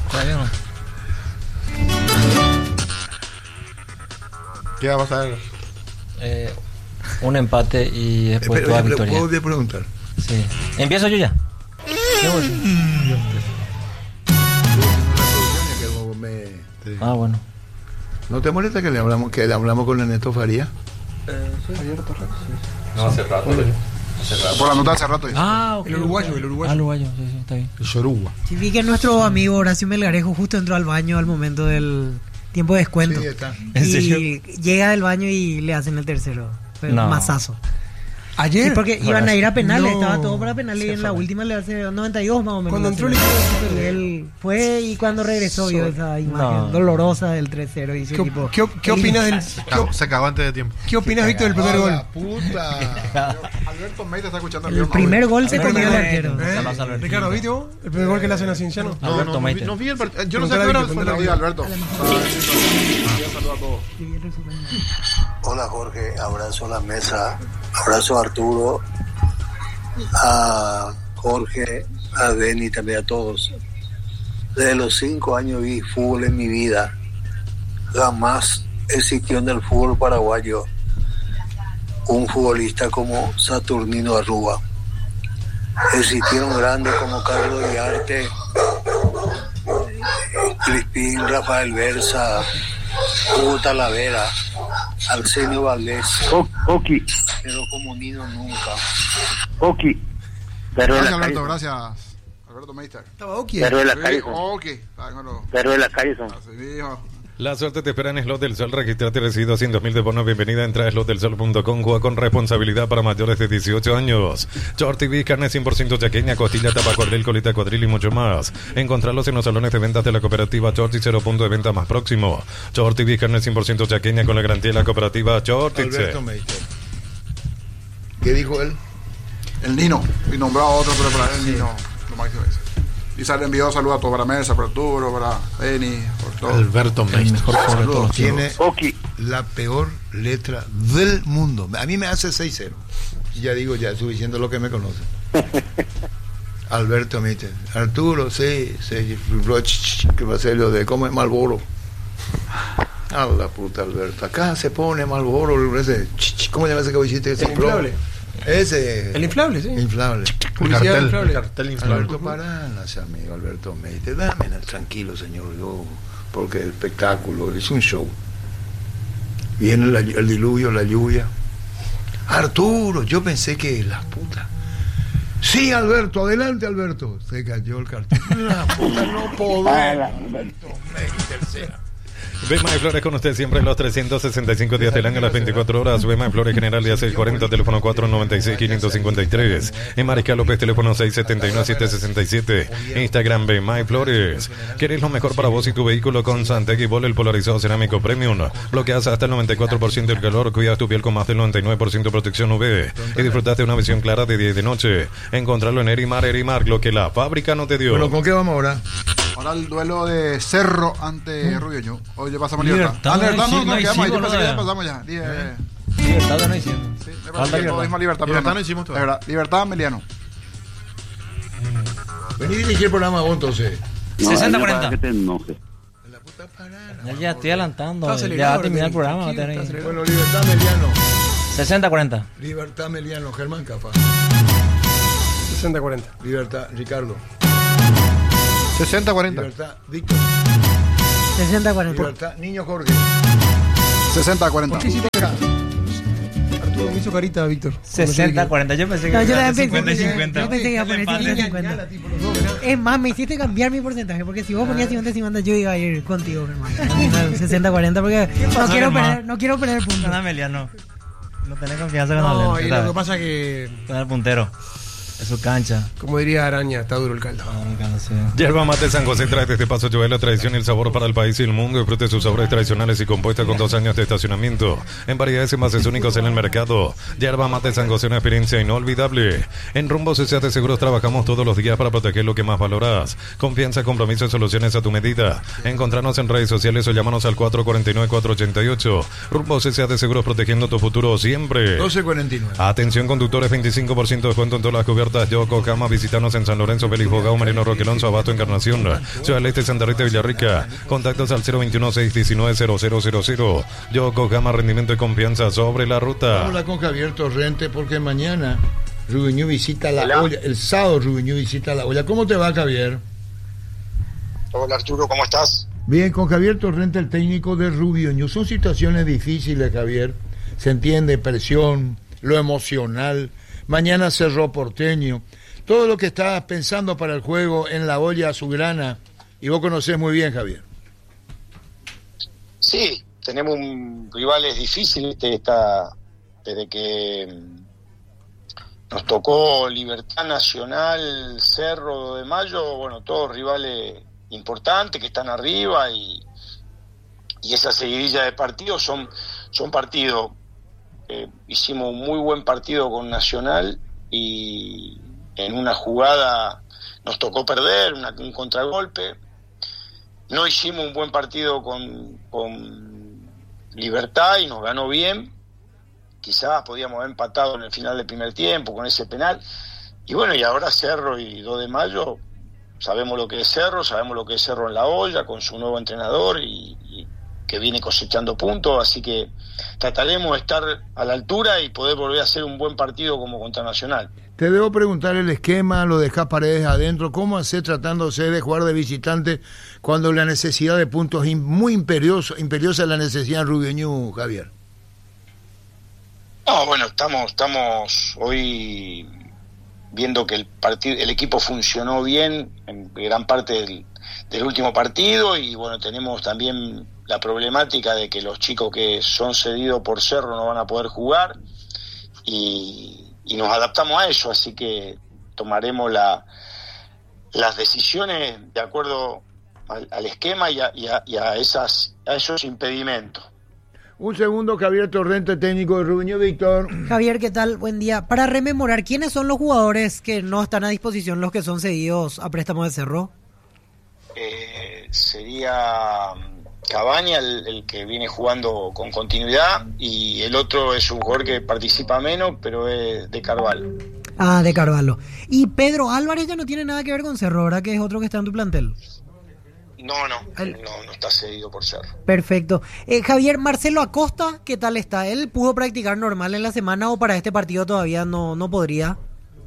¿Qué va a pasar? Eh, un empate y después eh, toda pero, victoria. ¿Puedo preguntar? Sí. ¿Empiezo yo ya? Ah, bueno. ¿No te molesta que le hablamos que le hablamos con Ernesto Faría? Eh, sí, ayer rato, sí. No, hace rato. Hace rato. Por la nota hace rato. Ah, okay. El uruguayo, el uruguayo. Ah, el uruguayo, sí, sí, está bien. El Yoruba. Sí, vi que nuestro amigo Horacio Melgarejo justo entró al baño al momento del tiempo de descuento. Sí, está. ¿En y serio? llega del baño y le hacen el tercero. Fue No. un mazazo. Ayer. Sí, porque iban a ir a penales, No. estaba todo para penales y en la última le hace noventa y dos más o menos. Cuando entró el equipo, él fue y cuando regresó vio esa imagen No. dolorosa del tres cero y su ¿Qué, equipo. ¿qué, qué opinas del Se cagó, se cagó antes de tiempo. ¿Qué opinas, Víctor, del primer ¡Ah, gol? la puta! Alberto Meite está escuchando El primer gol se comió el arquero. ¿Eh? Ricardo, ¿viste vos? El primer gol que le hacen a Cienciano. No, Alberto no, no, vi, Meite. no vi el partido. Yo no sé Preguntale qué a hora Víctor, fue la preguntale vida, Alberto. Saludos a todos. Hola Jorge, abrazo a la mesa, abrazo a Arturo, a Jorge, a Benny, también a todos. Desde los cinco años vi fútbol en mi vida. Jamás existió en el fútbol paraguayo un futbolista como Saturnino Arruga. Existieron grandes como Carlos Llarte, Crispín, Rafael Berza, Hugo Talavera, Arsenio Valdés. Oki. Pero como Nino nunca. Oki. Pero Gracias, de la Alberto, calle. gracias. Alberto Meister. Estaba Oki. Pero de la calle. Sí, ok. Ah, bueno. Pero de la calle son. Así dijo. La suerte te espera en Slot del Sol. Registrate y recibe doscientos mil de bono. Bienvenida. Entra a slot del sol punto com. Juega con responsabilidad para mayores de dieciocho años. Short T V, carne cien por ciento chaqueña, costilla, tapa, cuadril, colita, cuadril y mucho más. Encontrarlos en los salones de ventas de la cooperativa Short y cero punto de venta más próximo. Short T V, carne cien por ciento chaqueña con la garantía de la cooperativa Short. Alberto Meite. ¿Qué dijo él? El Nino. Y nombró a otro, pero para él Nino lo máximo es. Y se le envió saludos a todos, para Mesa, para Arturo, para Benny, por todo. Alberto Meiste. Saludos. Tiene la peor letra del mundo. A mí me hace seis cero. Ya digo, ya estoy diciendo lo que me conoce. Alberto Meite. Arturo, sí, sí. Que va a ser lo de cómo es Malboro. A la puta, Alberto. Acá se pone Malboro. Ese, ¿cómo se llama ese caballito? El inflable. Ese. El inflable, sí. Inflable. El cartel, inflable. el cartel inflable. Alberto Paranas, amigo Alberto Meite. Dame tranquilo, señor. Yo, porque el espectáculo es un show. Viene la, el diluvio, la lluvia. Arturo, yo pensé que la puta. Sí, Alberto, adelante, Alberto. Se cayó el cartel. La puta, no puedo. Alberto Meite, sea. Bema y Flores con usted siempre los trescientos sesenta y cinco días del año, las veinticuatro horas. Bema y Flores General día seiscientos cuarenta, teléfono cuatro noventa y seis, quinientos cincuenta y tres. En Mariscal López, teléfono seiscientos setenta y uno, setecientos sesenta y siete. Instagram Bema y Flores. ¿Querés lo mejor para vos y tu vehículo? Con Santec Bol, el polarizado cerámico premium. Bloqueas hasta el noventa y cuatro por ciento del calor, cuidas tu piel con más del noventa y nueve por ciento de protección U V y disfrutas de una visión clara de día y de noche. Encontrarlo en Erimar, Erimar, lo que la fábrica no te dio. Bueno, ¿con qué vamos ahora? Ahora el duelo de Cerro ante Rubio. Hoy le pasamos a Libertad. Libertad, Ah, Libertad, no, no, no, no quedamos ahí. Yo hicimos pensé que ya nada. pasamos ya. Die- eh, Libertad no hicimos. Sí, me Falta parece que Libertad. todos dijimos Libertad, pero Libertad no. no hicimos Es todavía. verdad. Libertad, Meliano. Vení a dirigir el programa vos entonces. No, sesenta a mí me cuarenta. parece que te enojes. Ya, ya estoy adelantando. Ya terminé el programa. Bueno, Libertad Meliano. sesenta cuarenta. Libertad Meliano, Germán Capa. sesenta cuarenta. Libertad, Ricardo. sesenta cuarenta. Libertad, Víctor. sesenta cuarenta. Libertad, Niño Jorge. sesenta cuarenta. Arturo me hizo carita, Víctor. sesenta cuarenta. Yo pensé que No, yo era también cincuenta y pensé- cincuenta. yo pensé que iba a poner cincuenta y cincuenta. Es más, me hiciste cambiar mi porcentaje, porque si vos ponías cincuenta y cincuenta, yo iba a ir contigo, hermano. sesenta cuarenta, porque no pasó, quiero hermano? perder, no quiero perder puntos. No, Meliano. No tenés confianza con No, Allen, y ¿sabes? lo que pasa que, Con el puntero. Es su cancha. como diría Araña, está duro el caldo. Yerba Mate San José trae desde Paso Joel la tradición y el sabor para el país y el mundo. Disfrute sus sabores tradicionales y compuesta con dos años de estacionamiento en variedades y envases únicos en el mercado. Yerba Mate San José, una experiencia inolvidable. En Rumbo C C A de Seguros trabajamos todos los días para proteger lo que más valoras. Confianza, compromiso y soluciones a tu medida. Encontrarnos en redes sociales o llámanos al cuatro cuatro nueve, cuatro ocho ocho. Rumbo C C A de Seguros, protegiendo tu futuro siempre. doce cuarenta y nueve. Atención conductores, veinticinco por ciento de descuento en todas las cubiertas Yokohama. Visítanos en San Lorenzo, Félix Bogao, Marino Roque Alonso, Abasto, Encarnación, Ciudad del Este, Santa Rita, Villarrica. Contactos al cero veintiuno, seiscientos diecinueve, cero cero cero cero. Yokohama, rendimiento y confianza sobre la ruta. Habla con Javier Torrente porque mañana Rubiñú visita la olla. El sábado Rubiñú visita la olla. ¿Cómo te va, Javier? Hola Arturo, ¿cómo estás? Bien, con Javier Torrente, el técnico de Rubiñú. Son situaciones difíciles, Javier. Se entiende, presión, lo emocional. Mañana Cerro Porteño. Todo lo que estás pensando para el juego en la olla azulgrana. Y vos conocés muy bien, Javier. Sí, tenemos un rivales difíciles esta, desde que nos tocó Libertad Nacional, Cerro de Mayo, bueno, todos rivales importantes que están arriba y, y esa seguidilla de partidos son, son partidos. Eh, hicimos un muy buen partido con Nacional y en una jugada nos tocó perder, una, un contragolpe. No hicimos un buen partido con, con Libertad y nos ganó bien. Quizás podíamos haber empatado en el final del primer tiempo con ese penal. Y bueno, y ahora Cerro y dos de mayo, sabemos lo que es Cerro, sabemos lo que es Cerro en la olla, con su nuevo entrenador y, y que viene cosechando puntos, así que trataremos de estar a la altura y poder volver a hacer un buen partido como contra Nacional. Te debo preguntar el esquema, lo dejás Paredes adentro, ¿cómo hacer tratándose de jugar de visitante cuando la necesidad de puntos es muy imperiosa, imperiosa la necesidad en Rubiñú, Javier? No, bueno, estamos, estamos hoy viendo que el partido, el equipo funcionó bien en gran parte del, del último partido y bueno, tenemos también la problemática de que los chicos que son cedidos por Cerro no van a poder jugar y, y nos adaptamos a eso, así que tomaremos la, las decisiones de acuerdo al, al esquema y a, y a, y a, esas, a esos impedimentos. Un segundo, Javier Torrente, técnico de Rubiñú, Víctor. Javier, ¿qué tal? Buen día. Para rememorar, ¿quiénes son los jugadores que no están a disposición, los que son cedidos a préstamo de Cerro? Eh, sería Cabaña el, el que viene jugando con continuidad y el otro es un jugador que participa menos, pero es de Carvalho. Ah, de Carvalho. Y Pedro Álvarez ya no tiene nada que ver con Cerro, ¿verdad? Que es otro que está en tu plantel. No, no, no, no está cedido por Cerro. Perfecto. Eh, Javier, Marcelo Acosta, ¿qué tal está? ¿Él pudo practicar normal en la semana o para este partido todavía no, no podría?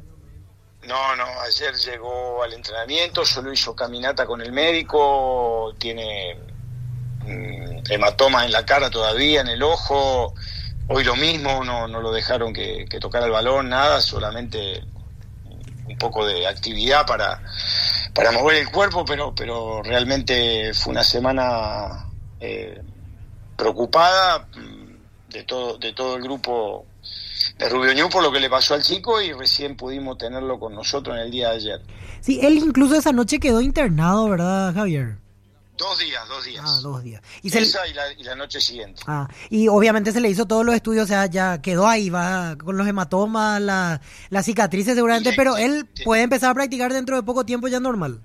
No, no, ayer llegó al entrenamiento, solo hizo caminata con el médico, tiene mm, hematomas en la cara todavía, en el ojo, hoy lo mismo, no, no lo dejaron que, que tocara el balón, nada, solamente un poco de actividad para, para mover el cuerpo, pero, pero realmente fue una semana eh, preocupada de todo, de todo el grupo de Rubiñú por lo que le pasó al chico y recién pudimos tenerlo con nosotros en el día de ayer. Sí, él incluso esa noche quedó internado, ¿verdad, Javier? Dos días, dos días. Ah, dos días. Y se Esa le... y, la, y la noche siguiente. Ah, y obviamente se le hizo todos los estudios, o sea, ya quedó ahí, va con los hematomas, la, las cicatrices seguramente, pero él puede empezar a practicar dentro de poco tiempo ya normal.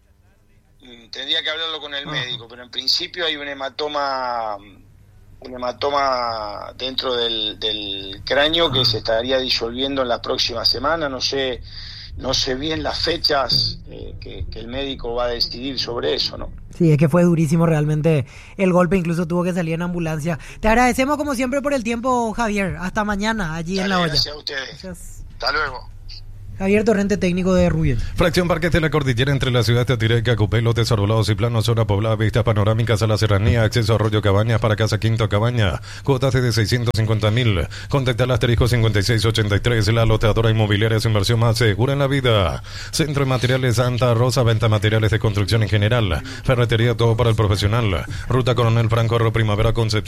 Tendría que hablarlo con el ah. médico, pero en principio hay un hematoma... un hematoma dentro del, del cráneo que se estaría disolviendo en la próxima semana, no sé no sé bien las fechas eh, que, que el médico va a decidir sobre eso, ¿no? Sí, es que fue durísimo realmente el golpe, incluso tuvo que salir en ambulancia. Te agradecemos como siempre por el tiempo, Javier. Hasta mañana, allí Dale, en La Olla. Gracias a ustedes. Gracias. Hasta luego. Javier Torrente, técnico de Rubén. Fracción Parques de la Cordillera entre la ciudad de Atireca, Cupelo, desarbolados y planos, zona poblada, vistas panorámicas a la serranía, acceso a Arroyo Cabañas para Casa Quinto Cabaña, cuotas de seiscientos cincuenta mil. Contacta al asterisco cincuenta y seis ochenta y tres, la loteadora inmobiliaria, su inversión más segura en la vida. Centro de Materiales Santa Rosa, venta de materiales de construcción en general. Ferretería, todo para el profesional. Ruta Coronel Franco, Primavera Concepción.